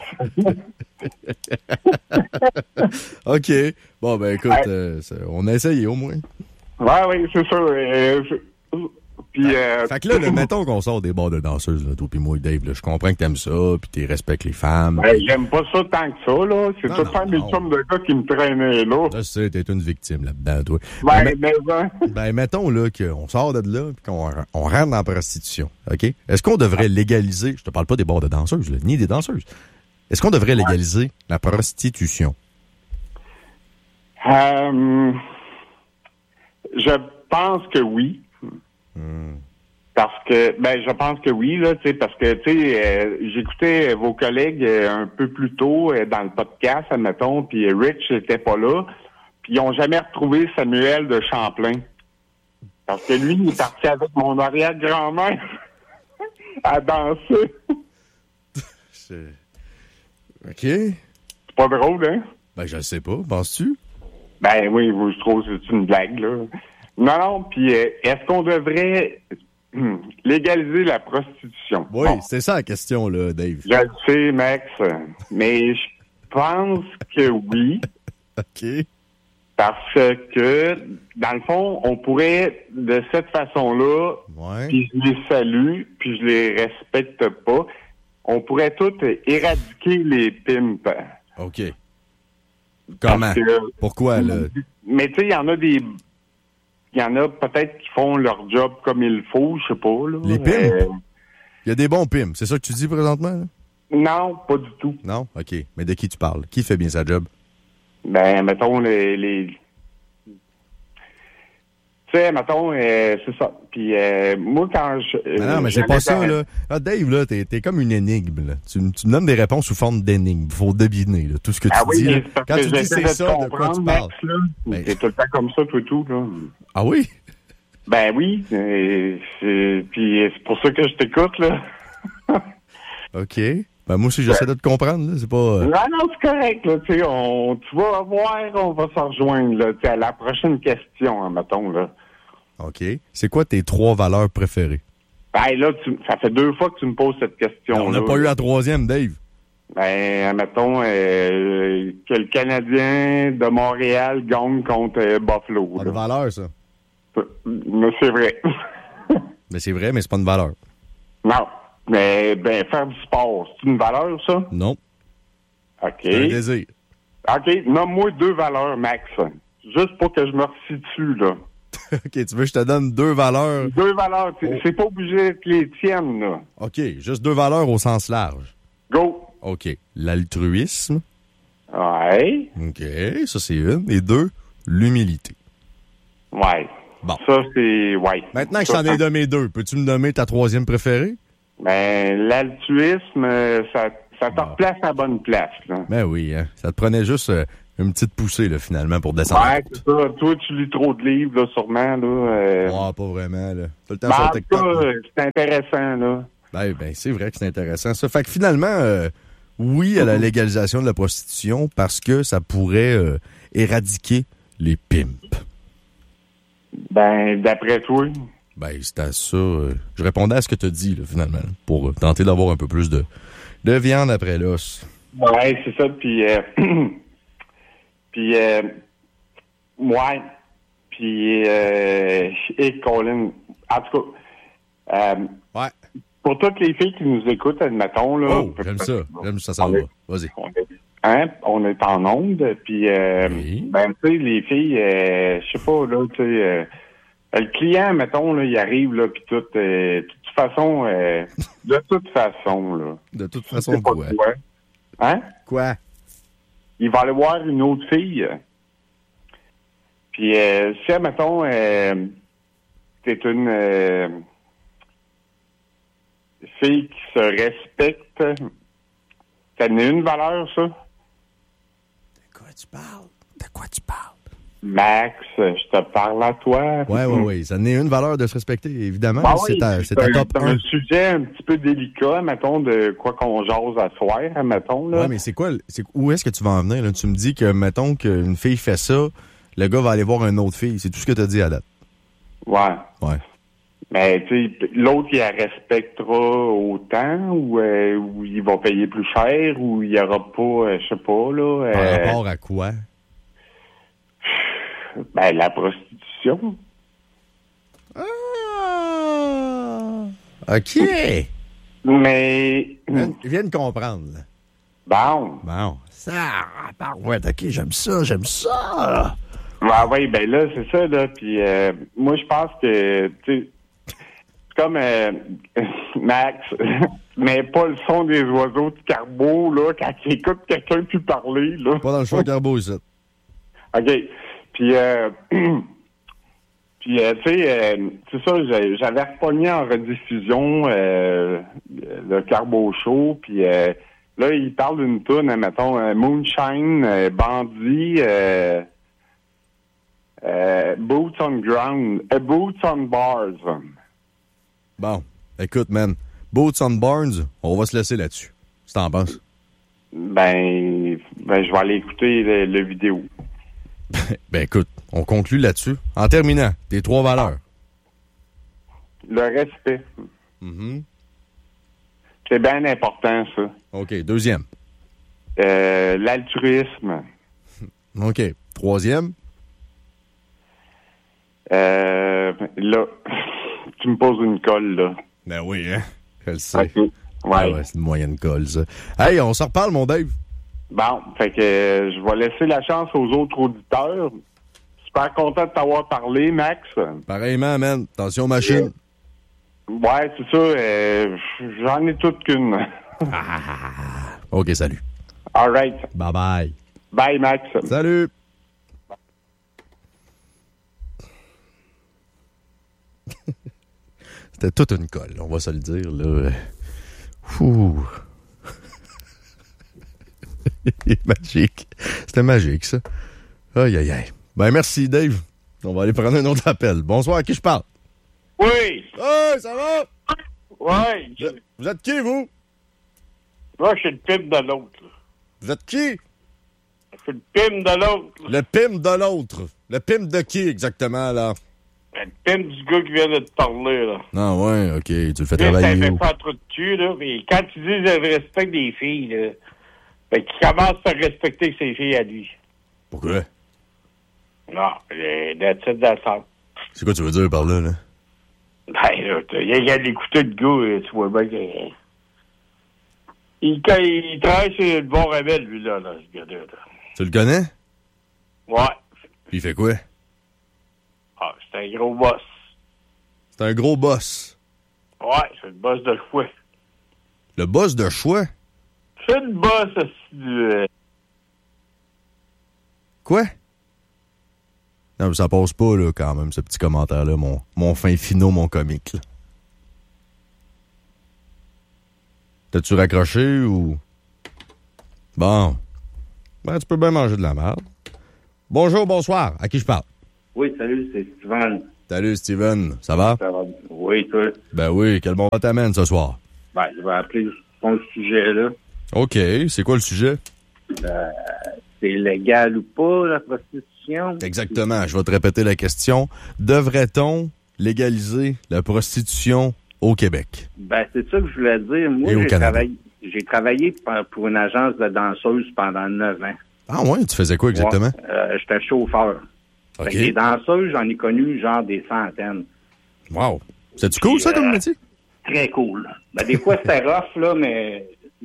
OK. Bon, ben écoute, ouais. euh, on a essayé au moins. Ouais, oui, c'est ça. Euh, puis, euh, fait que là, là, mettons qu'on sort des bars de danseuses, là, toi pis moi, Dave, là, je comprends que t'aimes ça, puis tu respectes les femmes. Ben, pis... j'aime pas ça tant que ça, là. C'est tout le temps des chums de gars qui me traînaient, là. Là, c'est, t'es une victime là-dedans, toi. Ben, ben, mais, ben, ben mettons, là, qu'on sort de là, puis qu'on on rentre dans la prostitution, OK? Est-ce qu'on devrait légaliser, je te parle pas des bars de danseuses, là, ni des danseuses, est-ce qu'on devrait légaliser ouais. la prostitution? Euh, je pense que oui. Hmm. Parce que, ben, je pense que oui, là, tu sais, parce que, tu sais, euh, j'écoutais vos collègues euh, un peu plus tôt euh, dans le podcast, admettons, puis Rich n'était pas là, puis ils ont jamais retrouvé Samuel de Champlain. Parce que lui, il est parti avec mon arrière-grand-mère à danser. C'est... OK. C'est pas drôle, hein? Ben, je le sais pas, penses-tu? Ben oui, je trouve que c'est une blague, là. Non, non, puis euh, est-ce qu'on devrait hum, légaliser la prostitution? Oui, bon. C'est ça la question, là, Dave. Je le sais, Max, mais je pense que oui. OK. Parce que, dans le fond, on pourrait, de cette façon-là, ouais. puis je les salue, puis je les respecte pas, on pourrait tous éradiquer les pimps. OK. Comment? Que, pourquoi, là? Mais tu sais, il y en a des... Il y en a peut-être qui font leur job comme il faut, je sais pas. Là. Les pimps? Il euh... y a des bons pimps, c'est ça que tu dis présentement? Là? Non, pas du tout. Non? OK. Mais de qui tu parles? Qui fait bien sa job? Ben, mettons, les... les... Tu sais, mettons, euh, c'est ça. Puis euh, moi, quand je... Euh, non, non, mais c'est pas ça, là. Ah, Dave, là, t'es, t'es comme une énigme, là. Tu, tu me donnes des réponses sous forme d'énigme. Faut deviner, là, tout ce que tu ah oui, dis. Là. Quand tu dis c'est ça, de quoi tu parles? Max, là, ben... C'est tout le temps comme ça, tout tout, là. Ah oui? Ben oui. Euh, c'est... Puis c'est pour ça que je t'écoute, là. OK. Ben moi aussi, j'essaie de te comprendre, là. C'est pas... Euh... Non, non, c'est correct, là. Tu sais, on... tu vas voir, on va s'en rejoindre, là. Tu sais, à la prochaine question, hein, mettons, là. OK. C'est quoi tes trois valeurs préférées? Ben là, tu, ça fait deux fois que tu me poses cette question-là. On n'a pas eu la troisième, Dave. Ben, mettons euh, que le Canadien de Montréal gagne contre euh, Buffalo. Pas de valeur, ça. Mais c'est vrai. Mais c'est vrai, mais c'est pas une valeur. Non. Mais, ben, faire du sport, c'est une valeur, ça? Non. OK. C'est un désir. OK. Nomme-moi deux valeurs, Max. Juste pour que je me resitue, là. OK, tu veux que je te donne deux valeurs? Deux valeurs. C'est, oh. c'est pas obligé d'être les tiennes, là. OK, juste deux valeurs au sens large. Go! OK. L'altruisme. Ouais. OK, ça c'est une. Et deux, l'humilité. Ouais. Bon. Ça, c'est... Ouais. Maintenant que ça, je t'en ai nommé deux, peux-tu me nommer ta troisième préférée? Ben, l'altruisme, euh, ça, ça te Ah. replace à la bonne place, là. Ben oui, hein. Ça te prenait juste euh, une petite poussée, là, finalement, pour descendre. Ouais, c'est ça. Toi, tu lis trop de livres, là, sûrement, là. Euh... Oh, pas vraiment, là. Tout le temps Ben, sur en tout TikTok. cas, là. c'est intéressant, là. Ben, ben c'est vrai que c'est intéressant, ça. Fait que finalement, euh, oui à la légalisation de la prostitution parce que ça pourrait euh, éradiquer les pimps. Ben, d'après toi. Ben, c'est à ça. euh, je répondais à ce que tu as dit, là, finalement, pour euh, tenter d'avoir un peu plus de, de viande après l'os. Ouais, c'est ça. Puis, euh, puis, euh, ouais. Puis, euh, et Colin, en tout cas, euh, Ouais. pour toutes les filles qui nous écoutent, admettons, là. Oh, j'aime ça. J'aime ça, ça On va. est- Vas-y. On est, hein, on est en onde, puis, euh, Oui. ben, tu sais, les filles, euh, je sais pas, là, tu sais, euh, le client, mettons, là, il arrive, là, puis tout, euh, de toute façon, euh, de toute façon, là. De toute c'est façon, pas quoi? toi. Hein? Quoi? Il va aller voir une autre fille. Puis, euh, si, mettons, euh, t'es une euh, fille qui se respecte, ça n'a une valeur, ça? De quoi tu parles? De quoi tu parles? Max, je te parle à toi. Ouais, ouais, ouais. Ça n'est une valeur de se respecter, évidemment. Ah c'est oui, ta, puis c'est ta un- top c'est un. un sujet un petit peu délicat, mettons, de quoi qu'on jase à soir, mettons, là. Ouais, mais c'est quoi? C'est, où est-ce que tu vas en venir? Là? Tu me dis que, mettons, qu'une fille fait ça, le gars va aller voir une autre fille. C'est tout ce que tu as dit à date. Ouais. Ouais. Mais, tu sais, l'autre, il la respectera autant, ou, euh, ou il va payer plus cher, ou il y aura pas, euh, je sais pas, là. Par euh, rapport à quoi? ben, la prostitution. Ah! OK. Mais, Viens, viens de comprendre, là. bon. Bon. Ça, ouais, OK, j'aime ça, j'aime ça. Ouais, ouais, ben là, c'est ça, là. Puis, euh, moi, je pense que, tu sais, c'est comme euh, Max, mais pas le son des oiseaux de carbo, là, quand il écoute quelqu'un plus parler, là. Pas dans le choix carbo, ici. OK. Puis, euh, puis euh, tu sais, euh, c'est ça, j'ai- j'avais repogné en rediffusion euh, le Carbo Show, puis euh, là, il parle d'une toune, mettons, euh, Moonshine, euh, Bandit, euh, euh, Boots on Ground, euh, Boots on Bars. Bon. Écoute, man. Boots on Barnes, on va se laisser là-dessus. Si t'en penses. Ben, ben, je vais aller écouter le, le vidéo. Ben, écoute, on conclut là-dessus. En terminant, tes trois valeurs. Le respect. Mhm. C'est bien important, ça. OK. Deuxième. Euh, l'altruisme. OK. Troisième. Euh, là, tu me poses une colle, là. Ben oui, hein. Je le sais. OK. Ouais. Ah ouais, c'est une moyenne colle, ça. Hey, on s'en reparle, mon Dave. Bon, fait que euh, je vais laisser la chance aux autres auditeurs. Super content de t'avoir parlé, Max. Pareillement, man. Attention, machine. Ouais, c'est ça. Euh, j'en ai toute qu'une. OK, salut. All right. Bye-bye. Bye, Max. Salut. C'était toute une colle, on va se le dire, là. Ouh. Magique. C'était magique, ça. Aïe, aïe, aïe. Ben, merci, Dave. On va aller prendre un autre appel. Bonsoir, à qui je parle? Oui. Hey, ça va? Oui. Vous êtes, vous êtes qui, vous? Moi, je suis le pime de l'autre. Vous êtes qui? Je suis le pime de l'autre. Le pim de l'autre. Le pim de qui, exactement, là? Le pime du gars qui vient de te parler, là. Non, ouais, OK. Tu le fais Ça travailler fait où? pas trop de cul, là. Mais quand tu dis le respect des filles, là, ben, qu'il commence à respecter ses filles à lui. Pourquoi? Non, le, le titre d'assaut. C'est quoi tu veux dire par là, là? Ben, là, il y a d'écouter le gars, tu vois bien que... Il, quand il travaille sur le bon rebelle, lui, là, là, ce gars-là. Là. Tu le connais? Ouais. Puis il fait quoi? Ah, c'est un gros boss. C'est un gros boss. Ouais, c'est le boss de choix. Le boss de choix? C'est le boss aussi du... euh, Quoi? Non, mais ça passe pas, là, quand même, ce petit commentaire-là, mon, mon fin finot, mon comique, là. T'as-tu raccroché ou... Bon. Ben, tu peux bien manger de la merde. Bonjour, bonsoir. À qui je parle? Oui, salut, c'est Steven. Salut, Steven. Ça va? Ça va? Oui, toi? Ben oui, quel bon vent t'amène ce soir? Ben, je vais appeler ton sujet, là. OK. C'est quoi le sujet? Euh, c'est légal ou pas, la prostitution? Exactement. Je vais te répéter la question. Devrait-on légaliser la prostitution au Québec? Ben, c'est ça que je voulais dire. Moi, j'ai travaillé, j'ai travaillé pour une agence de danseuses pendant neuf ans. Ah ouais? Tu faisais quoi exactement? Ouais, euh, j'étais chauffeur. OK. Fait que les danseuses, j'en ai connu genre des centaines. Wow. C'est-tu cool, ça, comme euh, métier? Très cool. Ben, des fois, c'était rough, là, mais...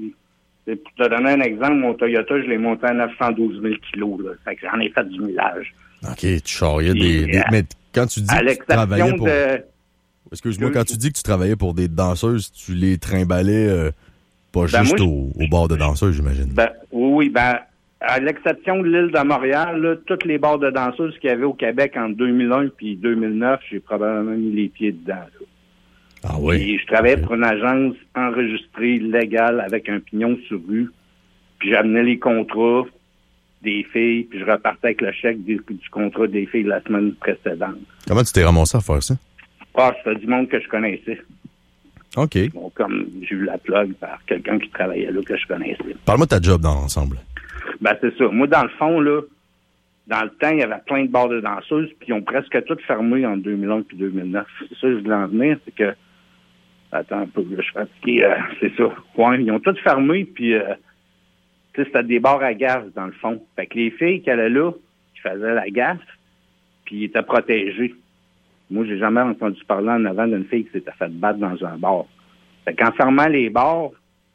Pour te donner un exemple, mon Toyota, je l'ai monté à neuf cent douze mille kilos. Là. Fait que j'en ai fait du millage. OK, tu charriais des, des... Mais quand tu dis à que tu travaillais pour... De... Excuse-moi, quand tu dis que tu travaillais pour des danseuses, tu les trimballais euh, pas ben juste moi, au, au bar de danseuses, j'imagine. Ben, oui, ben, à l'exception de l'île de Montréal, là, toutes les bars de danseuses qu'il y avait au Québec en deux mille un puis deux mille neuf, j'ai probablement mis les pieds dedans. Là. Ah oui? Et je travaillais okay. pour une agence enregistrée, légale, avec un pignon sur rue. Puis j'amenais les contrats des filles, puis je repartais avec le chèque du, du contrat des filles de la semaine précédente. Comment tu t'es ramassé à faire ça? Ah, c'était du monde que je connaissais. OK. Bon, comme j'ai eu la plug par quelqu'un qui travaillait là que je connaissais. Parle-moi de ta job dans l'ensemble. Ben, c'est ça. Moi, dans le fond, là, dans le temps, il y avait plein de bars de danseuses, puis ils ont presque toutes fermé en deux mille un puis deux mille neuf. C'est ça que je voulais en venir, c'est que... Attends un peu, je suis fatigué. Euh, c'est ça. Ouais, ils ont toutes fermé, puis... Euh, tu sais, c'était des bars à gaz, dans le fond. Fait que les filles qui allaient là, qui faisaient la gaffe, puis ils étaient protégés. Moi, j'ai jamais entendu parler en avant d'une fille qui s'était fait battre dans un bar. Fait qu'en fermant les bars,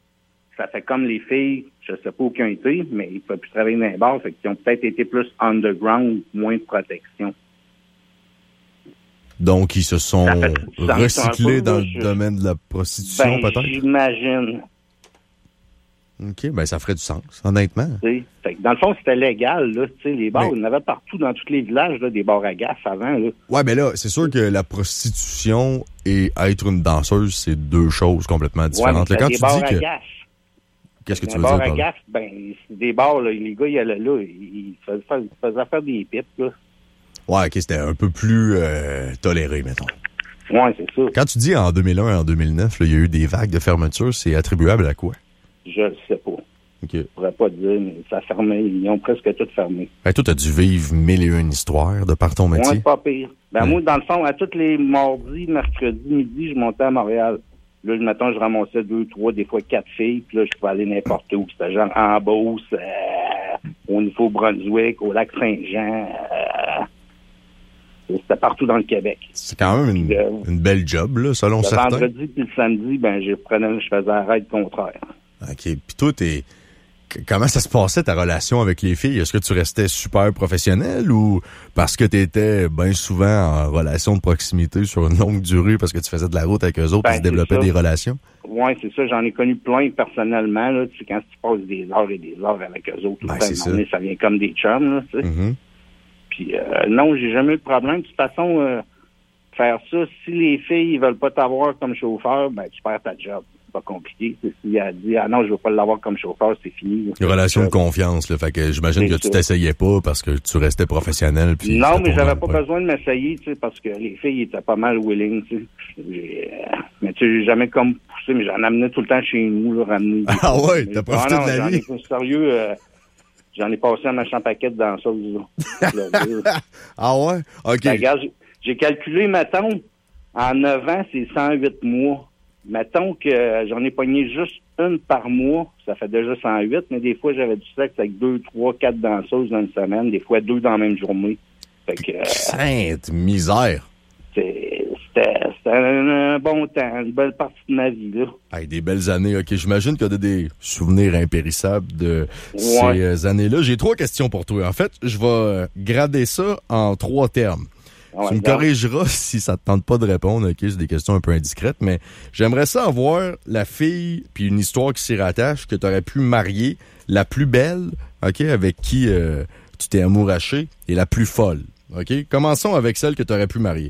ça fait comme les filles, je sais pas où ils ont été, mais ils ne peuvent plus travailler dans les bars, fait qu'ils ont peut-être été plus underground, moins de protection. Donc, ils se sont recyclés dans je... le domaine de la prostitution, ben, peut-être? J'imagine. OK, ben ça ferait du sens, honnêtement. Fait que dans le fond, c'était légal, là. Tu sais, les bars, mais... il y en avait partout dans tous les villages, là, des bars à gaffe avant, là. Ouais, mais là, c'est sûr que la prostitution et être une danseuse, c'est deux choses complètement différentes. Ouais, là, quand des tu bars dis à que... gaffe. Qu'est-ce que tu veux veux dire? dire? Des bars à gaffe, ben, c'est des bars, là. Les gars, ils allaient là, ils faisaient faire, ils faisaient faire des pipes, là. Ouais, OK, c'était un peu plus euh, toléré, mettons. Ouais, c'est ça. Quand tu dis en deux mille un et en deux mille neuf, il y a eu des vagues de fermeture, c'est attribuable à quoi? Je ne sais pas. OK. Je pourrais pas dire, mais ça fermait. Ils ont presque tout fermé. Ben, toi, t'as dû vivre mille et une histoires de par ton métier. Ouais, pas pire. Ben, hum. moi, dans le fond, à tous les mardis, mercredis, midi, je montais à Montréal. Là, le matin, je ramassais deux, trois, des fois quatre filles, puis là, je pouvais aller n'importe où. C'était genre en Beauce, euh, au Nouveau-Brunswick, au Lac-Saint-Jean. Euh, c'était partout dans le Québec. C'est quand même une, euh, une belle job, là, selon le certains. Le vendredi puis le samedi, ben, je prenais, je faisais un raid contraire. OK. Puis toi, t'es... Comment ça se passait, ta relation avec les filles? Est-ce que tu restais super professionnel ou parce que tu étais bien souvent en relation de proximité sur une longue durée parce que tu faisais de la route avec eux autres et ben, tu développais des relations? Oui, c'est ça. J'en ai connu plein personnellement. Là, tu sais, quand tu passes des heures et des heures avec eux autres, ben, tout le temps, ça vient comme des chums. Là, tu sais. Mm-hmm. Puis euh, non, j'ai jamais eu de problème. De toute façon, euh, faire ça, si les filles ne veulent pas t'avoir comme chauffeur, ben tu perds ta job. Pas compliqué. S'il a dit, ah non, je veux pas l'avoir comme chauffeur, c'est fini. Une relation de confiance, là. Fait que j'imagine que ça. Tu t'essayais pas parce que tu restais professionnel. Puis non, mais j'avais pas point. besoin de m'essayer, tu sais, parce que les filles étaient pas mal willing, tu sais. J'ai, euh, mais tu sais, j'ai jamais comme poussé, mais j'en amenais tout le temps chez nous, là, ramener. Ah ouais, t'as profité ah, non, de la vie? J'en ai, sérieux, euh, j'en ai passé un machin paquet de danseuses, là. Ah ouais? OK. Ben, regarde, j'ai, j'ai calculé, mettons, en neuf ans, c'est cent huit mois. Mettons que j'en ai pogné juste une par mois, ça fait déjà cent huit, mais des fois, j'avais du sexe avec deux, trois, quatre danseuses dans une semaine, des fois deux dans la même journée. Fait que... Euh, Sainte misère! C'était, c'était un, un bon temps, une belle partie de ma vie, là. Hey, des belles années, OK. J'imagine que tu as des souvenirs impérissables de ouais. ces années-là. J'ai trois questions pour toi. En fait, je vais grader ça en trois termes. Ouais, tu me corrigeras si ça te tente pas de répondre, OK, c'est des questions un peu indiscrètes, mais j'aimerais ça avoir la fille, puis une histoire qui s'y rattache, que tu aurais pu marier, la plus belle, OK, avec qui euh, tu t'es amouraché, et la plus folle, OK? Commençons avec celle que tu aurais pu marier.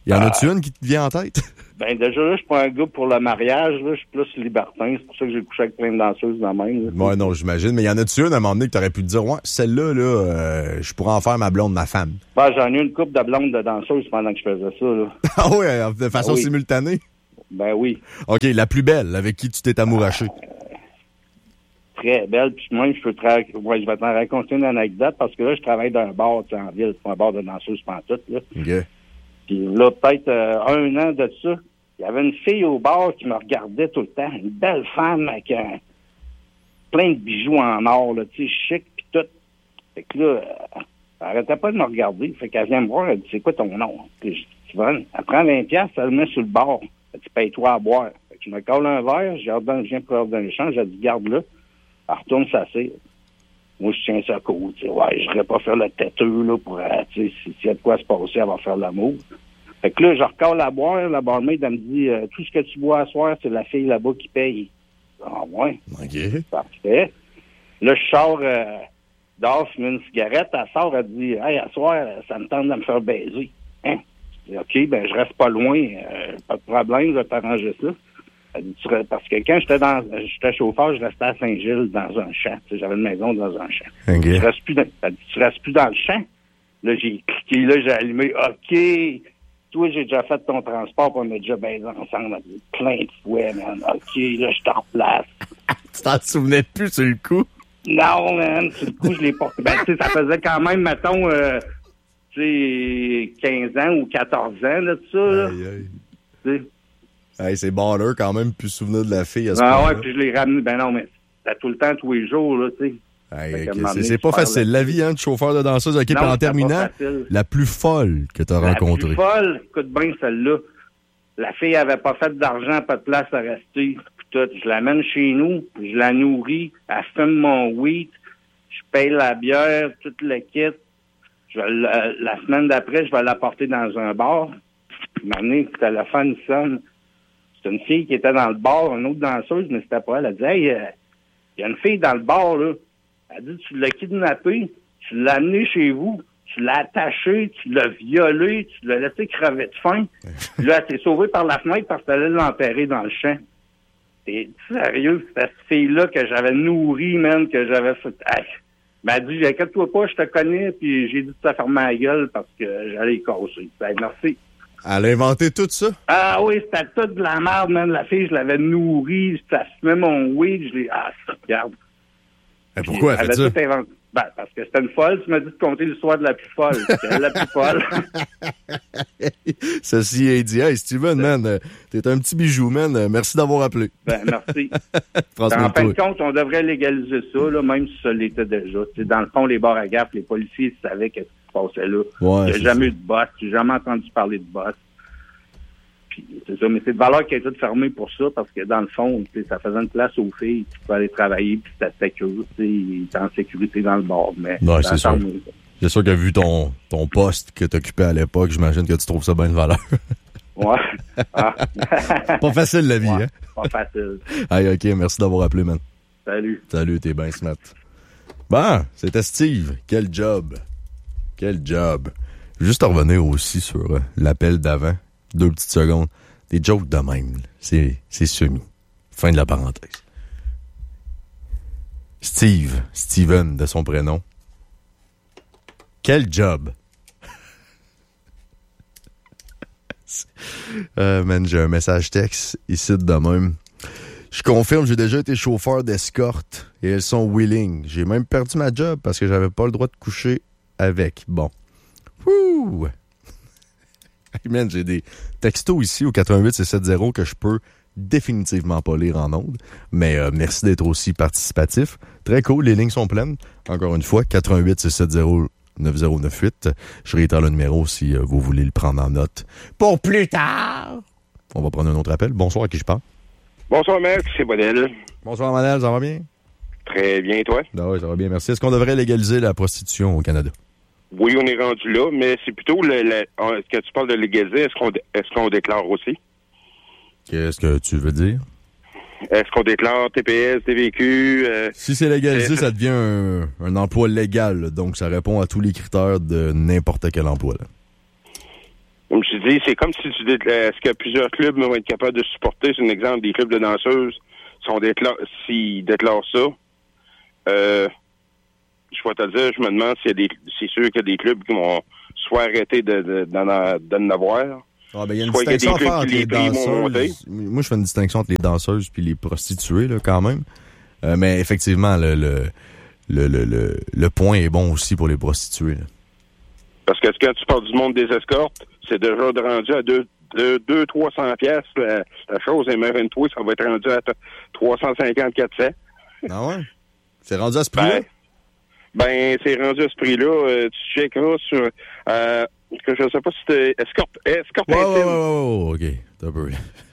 Y en a-tu une qui te vient en tête? Ben, déjà, là, je suis pas un gars pour le mariage, là. Je suis plus libertin. C'est pour ça que j'ai couché avec plein de danseuses dans la main. Là. Ouais, non, j'imagine. Mais y en a-tu une à un moment donné que t'aurais pu te dire, ouais, celle-là, là, euh, je pourrais en faire ma blonde, ma femme? Ben, j'en ai une couple de blondes de danseuses pendant que je faisais ça, là. Ah ouais, de façon oui. simultanée? Ben oui. OK, la plus belle, avec qui tu t'es amouraché? Très belle. Puis moi, je peux tra... ouais, je vais t'en raconter une anecdote parce que là, je travaille dans un bar en ville. C'est pas un bar de danseuses pantoute, là. OK. Puis là, peut-être euh, un an de ça, il y avait une fille au bar qui me regardait tout le temps. Une belle femme avec euh, plein de bijoux en or, là, tu sais, chic, puis tout. Fait que là, euh, elle arrêtait pas de me regarder. Fait qu'elle vient me voir, elle dit, c'est quoi ton nom? Puis je dis, Yvonne, elle prend vingt piastres, elle le met sur le bar. Elle dit, paye-toi à boire. Fait que je me colle un verre, je redonne, je viens pour ordonner l'échange, elle dit, garde-le. Elle retourne s'asseoir. Moi, je tiens ça à côté. Tu sais, ouais, je ne pas faire le têteux, là, pour, euh, tu sais, s'il y a de quoi se passer, elle va faire l'amour. Fait que là, je recolle à boire, la barmaid, elle me dit, euh, tout ce que tu bois à soir, c'est la fille là-bas qui paye. Ah, ouais. OK. Parfait. Là, je sors, euh, dehors, je mets une cigarette, elle sort, elle dit, hey, à soir, ça me tente de me faire baiser. Hein? Je dis, OK, ben, je reste pas loin, euh, pas de problème, je vais t'arranger ça. Elle dit, parce que quand j'étais dans, j'étais chauffeur, je restais à Saint-Gilles dans un champ. Tu sais, j'avais une maison dans un champ. Okay. Je reste plus dans, elle dit, tu restes plus dans le champ? Là, j'ai cliqué, là, j'ai allumé, OK. Toi, j'ai déjà fait ton transport, puis on a déjà baisé ensemble. Elle dit, plein de fois, man. OK, là, je t'en replace. Tu t'en souvenais plus sur le coup? Non, man. Sur le coup, je l'ai porté. Ben, tu sais, ça faisait quand même, mettons, euh, tu sais, quinze ans ou quatorze ans, là, tout ça, là. Aïe, aïe. Tu sais. Hey, c'est baller quand même, plus souvenir de la fille à ce Ah moment-là. ouais, puis je l'ai ramené. Ben non, mais c'était tout le temps, tous les jours, là, tu sais. Hey, okay. C'est, c'est pas facile. La vie, hein, de chauffeur de danseuse. OK, puis en terminant, la plus folle que tu as rencontrée. La plus folle, écoute bien celle-là. La fille avait pas fait d'argent, pas de place à rester. Puis tout, je l'amène chez nous, je la nourris, elle fume mon weed, je paye la bière, tout le kit. Je vais, la, la semaine d'après, je vais l'apporter dans un bar. M'amener, le téléphone sonne. C'est une fille qui était dans le bar, une autre danseuse, mais c'était pas elle. Elle dit, hey, il euh, y a une fille dans le bar, là. Elle dit, tu l'as kidnappé, tu l'as amené chez vous, tu l'as attaché, tu l'as violé, tu l'as laissé crever de faim. Là, elle s'est sauvée par la fenêtre parce qu'elle allait l'enterrer dans le champ. T'es sérieux? C'était cette fille-là que j'avais nourrie, même, que j'avais fait... Hey. Elle m'a dit, inquiète-toi pas, je te connais, puis j'ai dit de te fermer la gueule parce que j'allais y casser. Ben, merci. Elle a inventé tout ça? Ah oui, c'était toute de la merde, man. La fille, je l'avais nourrie, ça fumait mon weed, je l'ai... Ah, ça, regarde. Et pourquoi elle, elle fait ça? Inventé. Ben, parce que c'était une folle. Tu m'as dit de compter l'histoire de la plus folle. C'était la plus folle. Ceci est dit. Hey, Steven, man, t'es un petit bijou, man. Merci d'avoir appelé. Ben, merci. En fin de compte, on devrait légaliser ça, là, même si ça l'était déjà. T'sais, dans le fond, les bars à gaffe, les policiers savaient qu'est-ce qui se passait là. Ouais, j'ai jamais eu de boss. J'ai jamais entendu parler de boss. Puis, c'est ça. Mais c'est de valeur qui a été fermée pour ça, parce que dans le fond, ça faisait une place aux filles. Tu peux aller travailler, puis c'était sécurité. T'es en sécurité dans le bar. Mais ouais, c'est sûr. C'est sûr que vu ton, ton poste que t'occupais à l'époque, j'imagine que tu trouves ça bien de valeur. Ouais. Ah. Pas facile, la vie, ouais, hein? Pas facile. Hey, OK, merci d'avoir appelé, man. Salut. Salut, t'es bien smart. Bon, c'était Steve. Quel job. Quel job. Juste à revenir aussi sur euh, l'appel d'avant. Deux petites secondes. Des jokes de même. C'est, c'est semi. Fin de la parenthèse. Steve. Steven, de son prénom. Quel job. euh, man, j'ai un message texte ici de même. Je confirme, j'ai déjà été chauffeur d'escorte et elles sont willing. J'ai même perdu ma job parce que j'avais pas le droit de coucher avec. Bon. Wouh! Hey man, j'ai des textos ici au quatre-vingt-huit six cent soixante que je peux définitivement pas lire en ondes. Mais euh, merci d'être aussi participatif. Très cool, les lignes sont pleines. Encore une fois, quatre-vingt-huit six cent soixante neuf zéro neuf huit. Je réitère le numéro si euh, vous voulez le prendre en note. Pour plus tard! On va prendre un autre appel. Bonsoir, à qui je parle? Bonsoir, maître, c'est Bodel. Bonsoir, Manel, ça va bien? Très bien, toi? Ben oui, ça va bien, merci. Est-ce qu'on devrait légaliser la prostitution au Canada? Oui, on est rendu là, mais c'est plutôt le, le, est-ce que tu parles de légaliser, est-ce qu'on, est-ce qu'on déclare aussi? Qu'est-ce que tu veux dire? Est-ce qu'on déclare T P S, T V Q? Euh, si c'est légalisé, ça devient un, un emploi légal, donc ça répond à tous les critères de n'importe quel emploi. Là. Comme je dis, c'est comme si tu dis, est-ce que plusieurs clubs vont être capables de supporter, c'est un exemple, des clubs de danseuses, sont déclar- s'ils déclarent ça, euh, je vais te dire, je me demande s'il y a des, c'est sûr qu'il y a des clubs qui vont soit arrêter de, de, d'en, d'en avoir. Ah, ben, il y a une soit distinction à il y faire a entre des les clubs qui les prix vont monter. danseuses. Moi, je fais une distinction entre les danseuses puis les prostituées, là, quand même. Euh, mais effectivement, le, le, le, le, le, le point est bon aussi pour les prostituées, là. Parce que quand tu parles du monde des escortes, c'est déjà de rendu à deux, deux, trois cents piastres. La, la chose, et même vingt-trois, ça va être rendu à trois cent cinquante, quatre cents. Ah ouais? C'est rendu à ce prix-là? Ben, ben c'est rendu à ce prix-là. Euh, tu checkeras sur... Euh, que je sais pas si c'était escorte, escorte ouais, intime. Ouais, ouais, ouais, ouais, OK. T'as un peu...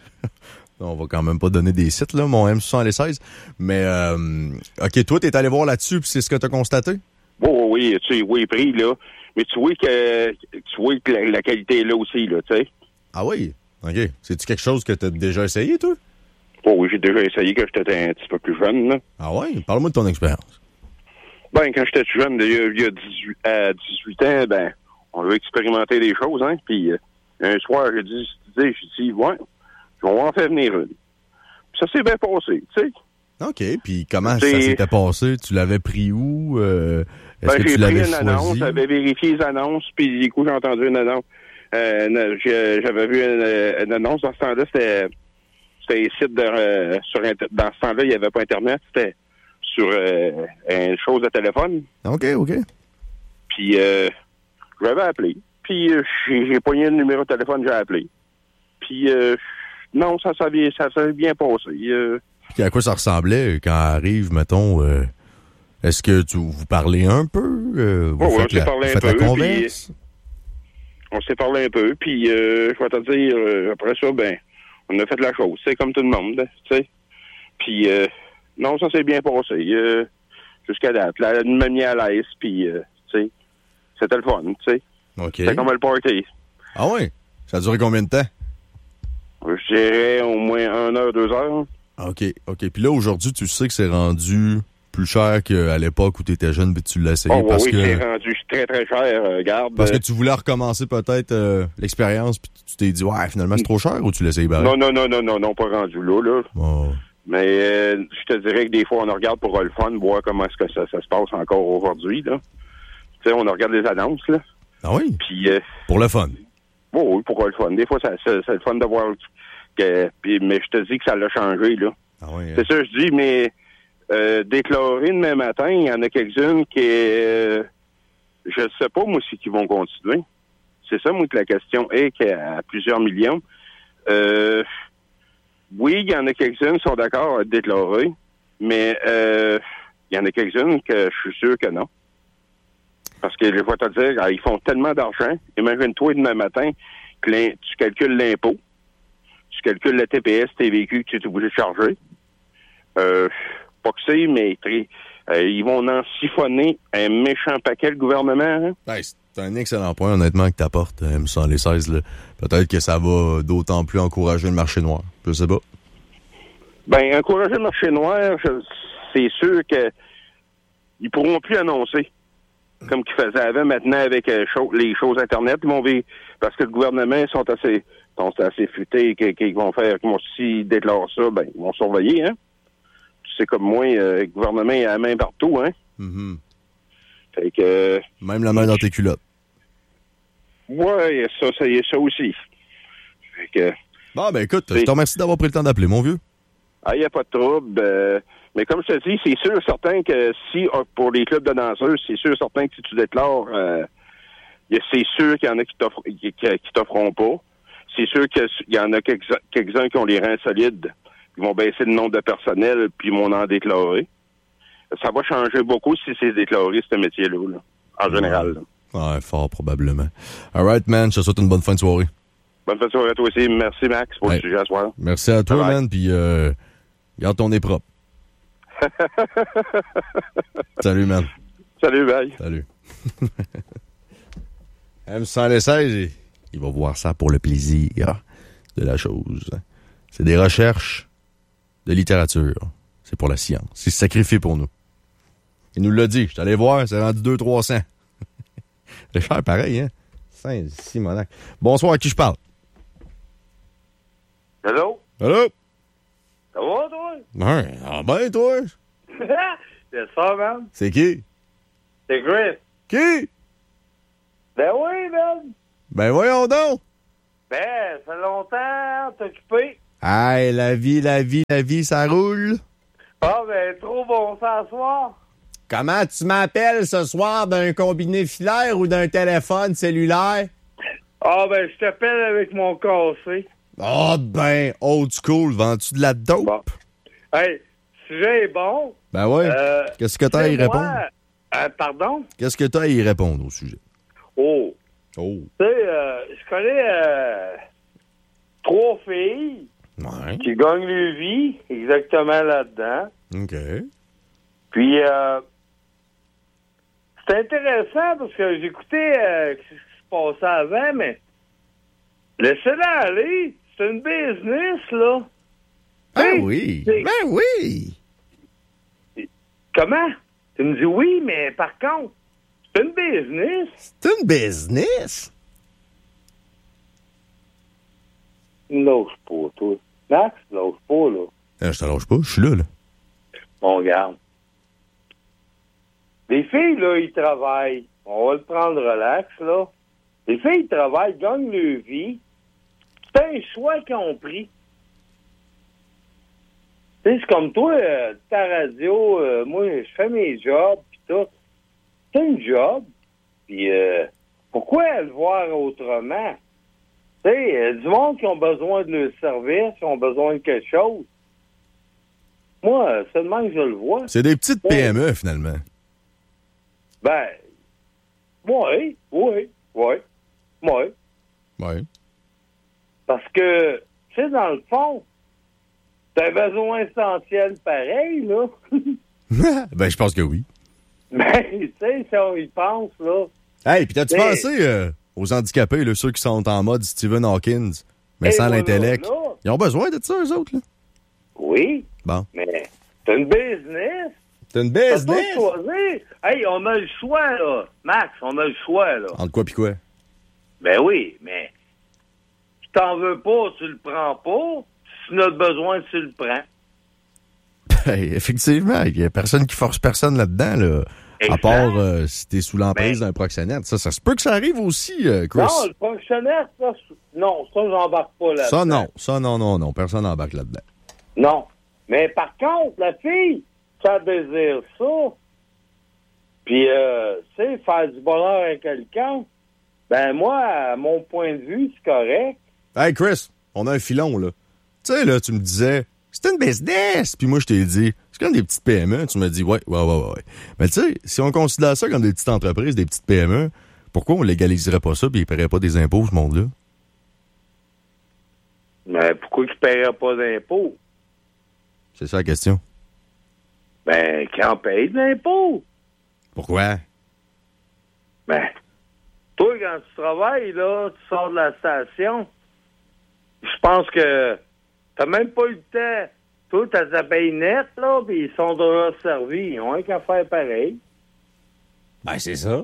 On va quand même pas donner des sites, là, mon M soixante-seize. Mais, euh, OK, toi, t'es allé voir là-dessus, puis c'est ce que t'as constaté? Oh, oui, tu sais, oui, prix, là. Mais tu vois que, tu vois que la, la qualité est là aussi, là, tu sais. Ah oui? OK. C'est-tu quelque chose que t'as déjà essayé, toi? Oh oui, j'ai déjà essayé quand j'étais un petit peu plus jeune, là. Ah oui? Parle-moi de ton expérience. Ben, quand j'étais plus jeune, il y a, il y a dix-huit, à dix-huit ans, ben, on a expérimenté des choses, hein. Puis, euh, un soir, j'ai dit, j'ai dit, ouais, on va en faire venir une. Puis ça s'est bien passé, tu sais. OK. Puis comment C'est... ça s'était passé? Tu l'avais pris où? Euh, est-ce ben, que j'ai tu l'avais pris une choisi? annonce, j'avais vérifié les annonces, puis du coup, j'ai entendu une annonce. Euh, j'avais vu une, une annonce dans ce temps-là, c'était, c'était un site de, euh, sur dans ce temps-là, il n'y avait pas Internet, c'était sur euh, une chose de téléphone. OK, OK. Puis, euh, j'avais appelé. Puis, euh, j'ai, j'ai pogné le numéro de téléphone, j'ai appelé. Puis, euh, non, ça s'est ça, ça bien passé. Euh, Puis à quoi ça ressemblait quand arrive, mettons, euh, est-ce que tu vous parlez un peu? Euh, vous oh, faites, on la, s'est parlé vous un faites peu, la converse? Puis, on s'est parlé un peu, puis euh, je vais te dire, euh, après ça, ben, on a fait la chose, c'est comme tout le monde, tu sais. Puis, euh, non, ça s'est bien passé, euh, jusqu'à date. Là, elle m'a mis à l'aise, puis, euh, tu sais, c'était le fun, tu sais. OK. C'était comme le party. Ah oui? Ça a duré combien de temps? Je dirais au moins une heure, deux heures. OK, OK. Puis là, aujourd'hui, tu sais que c'est rendu plus cher qu'à l'époque où tu étais jeune et tu l'as essayé. Oh, parce oui, que... c'est rendu très, très cher, euh, garde. Parce que tu voulais recommencer peut-être euh, l'expérience, puis tu t'es dit, ouais, finalement, c'est trop cher, ou tu l'as essayé barré? Non, non, non, non, non, non, pas rendu là, là. Oh. Mais euh, je te dirais que des fois, on regarde pour le fun, voir comment est-ce que ça, ça se passe encore aujourd'hui, là. Tu sais, on regarde les annonces, là. Ah oui? Puis... Euh, pour le fun? Oh, oui, pour le fun. Des fois, ça, ça, c'est le fun de voir que... Puis, mais je te dis que ça l'a changé, là. Ah oui? C'est ça, je dis, mais... Euh, déclarer demain matin, il y en a quelques-unes qui... Euh, je ne sais pas, moi, si qui vont continuer. C'est ça, moi, que la question est qu'à plusieurs millions. Euh, oui, il y en a quelques-unes qui sont d'accord à déclarer, mais euh, il y en a quelques-unes que je suis sûr que non. Parce que je vais te dire, ils font tellement d'argent. Imagine-toi demain matin que tu calcules l'impôt, tu calcules le T P S, T V Q que tu es obligé de charger. Euh, pas que c'est, mais très, euh, ils vont en siphonner un méchant paquet, le gouvernement. Hein? Ben, c'est un excellent point, honnêtement, que tu apportes, M soixante-seize. Là. Peut-être que ça va d'autant plus encourager le marché noir. Je sais pas. Ben, encourager le marché noir, je, c'est sûr que ils pourront plus annoncer comme qu'ils faisaient avant. Maintenant, avec euh, cho- les choses Internet, ils vont vivre, parce que le gouvernement sont assez, sont assez futés qu'ils vont faire, qu'ils vont, s'ils déclarent ça, ben, ils vont surveiller, hein. C'est comme moi, euh, le gouvernement est à la main partout, hein. Mm-hmm. Fait que... Euh, Même la main dans tes culottes. Ouais, ça, ça y est, ça aussi. Fait que... Bon, ben écoute, je te remercie d'avoir pris le temps d'appeler, mon vieux. Ah, il n'y a pas de trouble. Euh, mais comme je te dis, c'est sûr certain que si, pour les clubs de danseurs, c'est sûr certain que si tu déclares, euh, c'est sûr qu'il y en a qui, t'offre, qui, qui t'offront pas. C'est sûr qu'il y en a quelques, quelques-uns qui ont les reins solides. Ils vont baisser le nombre de personnel, puis ils vont en déclarer. Ça va changer beaucoup si c'est déclaré, ce métier-là, là, en général. Là. Ouais, fort probablement. All right, man, je te souhaite une bonne fin de soirée. Bonne fin de soirée à toi aussi. Merci, Max, pour ouais. le sujet à soir. Merci à toi, bye man, puis euh, garde ton nez propre. Salut, man. Salut, bye. Salut. M soixante-seize, il va voir ça pour le plaisir de la chose. C'est des recherches de littérature. C'est pour la science. C'est sacrifié pour nous. Il nous l'a dit. Je suis allé voir, c'est rendu deux cents à trois cents. C'est cher pareil, hein? Saint-Simonac. Bonsoir, à qui je parle? Hello? Allô? Ça va, toi? Ouais, ah ben, toi? C'est ça, man. C'est qui? C'est Griff. Qui? Ben oui, man. Ben voyons donc! Ben, ça fait longtemps, t'es occupé. Hey, la vie, la vie, la vie, ça roule. Ah, ben, trop bon ça soir. Comment tu m'appelles ce soir d'un combiné filaire ou d'un téléphone cellulaire? Ah, ben, je t'appelle avec mon cassé. Ah oh, ben, old school, vends-tu de la dope? Bon. Hey, sujet est bon. Ben ouais. Euh, Qu'est-ce que t'as à y répondre? Euh, pardon? Qu'est-ce que t'as à y répondre au sujet? Oh. Oh. Tu sais, euh, je connais euh, trois filles ouais. qui gagnent leur vie exactement là-dedans. OK. Puis, euh, c'est intéressant parce que j'écoutais euh, ce qui se passait avant, mais laissez-la aller. C'est une business, là. Ah hey, oui. Ben oui. Comment? Tu me dis oui, mais par contre, c'est une business. C'est une business? Lâche pas, toi. Max, lâche pas, là. Euh, je te lâche pas, je suis là, là. Bon, regarde. Les filles, là, ils travaillent. On va le prendre relax, là. Les filles, ils travaillent, gagnent leur vie. C'est un choix qu'ils ont pris. Tu sais, c'est comme toi, euh, ta radio, euh, moi, je fais mes jobs, pis tout. C'est un job. Puis, euh, pourquoi le voir autrement? Tu sais, il y a du monde qui ont besoin de leur service, qui ont besoin de quelque chose. Moi, seulement que je le vois. C'est des petites P M E, finalement. Ben, oui, oui, oui, oui. Oui. Parce que, tu sais, dans le fond, t'as un besoin essentiel pareil, là. Ben, je pense que oui. Ben, tu sais, si on y pense, là. Hey, puis t'as-tu t'sais, pensé euh, aux handicapés, là, ceux qui sont en mode Stephen Hawkins, mais sans voilà, l'intellect? là. Ils ont besoin de ça, eux autres, là? Oui. Bon. Mais c'est une business. C'est une business? T'as pas choisi. Hey, on a le choix, là. Max, on a le choix, là. Entre quoi pis quoi? Ben oui, mais si t'en veux pas, tu le prends pas. Si tu as besoin, tu le prends. Hey, effectivement, il y a personne qui force personne là-dedans, là. Exact. À part euh, si t'es sous l'emprise ben, d'un proxénète. Ça, ça se peut que ça arrive aussi, euh, Chris. Non, le proxénète, ça, non, ça, j'embarque pas là-dedans. Ça, non. Ça, non, non, non. Personne n'embarque là-dedans. Non. Mais par contre, la fille, ça désire ça. Puis, euh, tu sais, faire du bonheur à quelqu'un, ben moi, à mon point de vue, c'est correct. Hey, Chris, on a un filon, là. Tu sais, là, tu me disais, c'est une business. Puis moi, je t'ai dit, c'est comme des petites P M E. Tu m'as dit, ouais, ouais, ouais, ouais. Mais tu sais, si on considère ça comme des petites entreprises, des petites P M E, pourquoi on légaliserait pas ça puis ils ne paieraient pas des impôts, ce monde-là? Mais pourquoi ils ne paieraient pas d'impôts? C'est ça la question. Ben, qu'ils en payent de l'impôt. Pourquoi? Ben, toi, quand tu travailles, là, tu sors de la station, je pense que t'as même pas eu le temps. Toi, t'as ta paye nette, là, puis ils sont déjà servis. Ils ont rien qu'à faire pareil. Ben, c'est ça.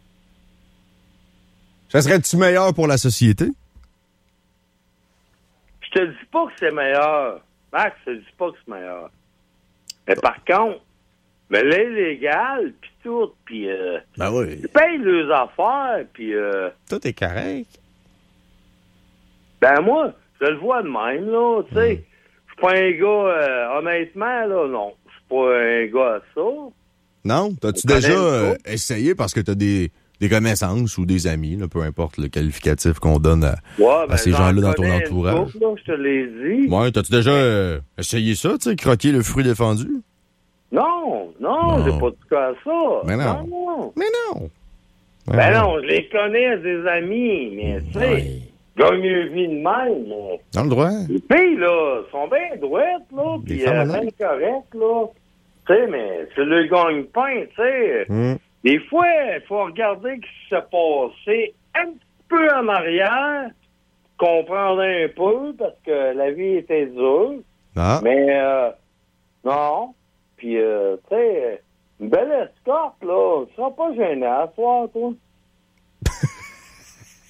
Ça serait-tu meilleur pour la société? Je te dis pas que c'est meilleur. Max, je te dis pas que c'est meilleur. Mais par contre, mais l'illégal, puis tout, puis euh, ben oui. Ils payent leurs affaires, puis euh, tout est correct. Ben moi, je le vois de même, là, tu sais. Mm. Je suis pas un gars, euh, honnêtement, là, non. Je suis pas un gars à ça. Non? T'as-tu déjà euh, essayé parce que t'as des, des connaissances ou des amis, là, peu importe le qualificatif qu'on donne à, ouais, ben, à ces gens-là dans ton entourage? Couple, là, je te l'ai dit. Ouais, t'as-tu déjà euh, essayé ça, tu sais, croquer le fruit défendu? Non, non, non. J'ai pas tout cas à ça. Mais non. non, non. Mais non. Ben, ben non, je les connais, des amis, mais tu sais, ouais. Gagne une vie de même. Mais... Dans le droit. Les filles, là, sont bien droites, là, puis euh, bien correctes, là. Tu sais, mais c'est le gagne-pain, tu sais. Mm. Des fois, il faut regarder ce qui s'est passé un petit peu en arrière, comprendre un peu, parce que la vie était dure. Ah. Mais, euh, non. Puis, euh, tu sais, une belle escorte, là, tu seras pas gêné à soir, toi.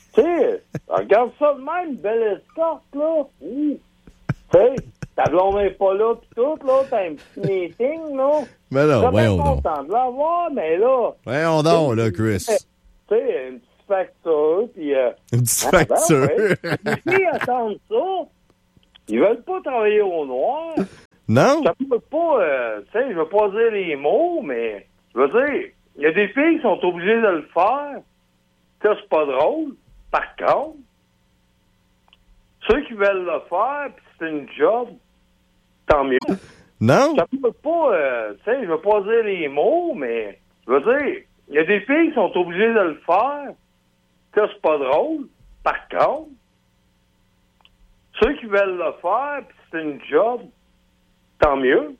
Tu sais, regarde ça de même, belle escorte, là. Ouh. Tu sais, ta blonde n'est pas là, pis tout, là, t'as un petit meeting, là. Mais non, voyons donc. content de l'avoir, mais là... Voyons donc, là, Chris. Tu sais, une petite facture, puis... Euh, une petite ah, facture. Ben, ouais. Les filles attendent ça. Ils veulent pas travailler au noir. Non? Ça peut pas... Euh, tu sais, je veux pas dire les mots, mais... Je veux dire, il y a des filles qui sont obligées de le faire. Ça, c'est pas drôle. Par contre, ceux qui veulent le faire, puis c'est une job, tant mieux. Non? Ça peut pas, euh, tu sais, je veux pas dire les mots, mais je veux dire, il y a des filles qui sont obligées de le faire. Ça, c'est pas drôle. Par contre, ceux qui veulent le faire, puis c'est une job, tant mieux.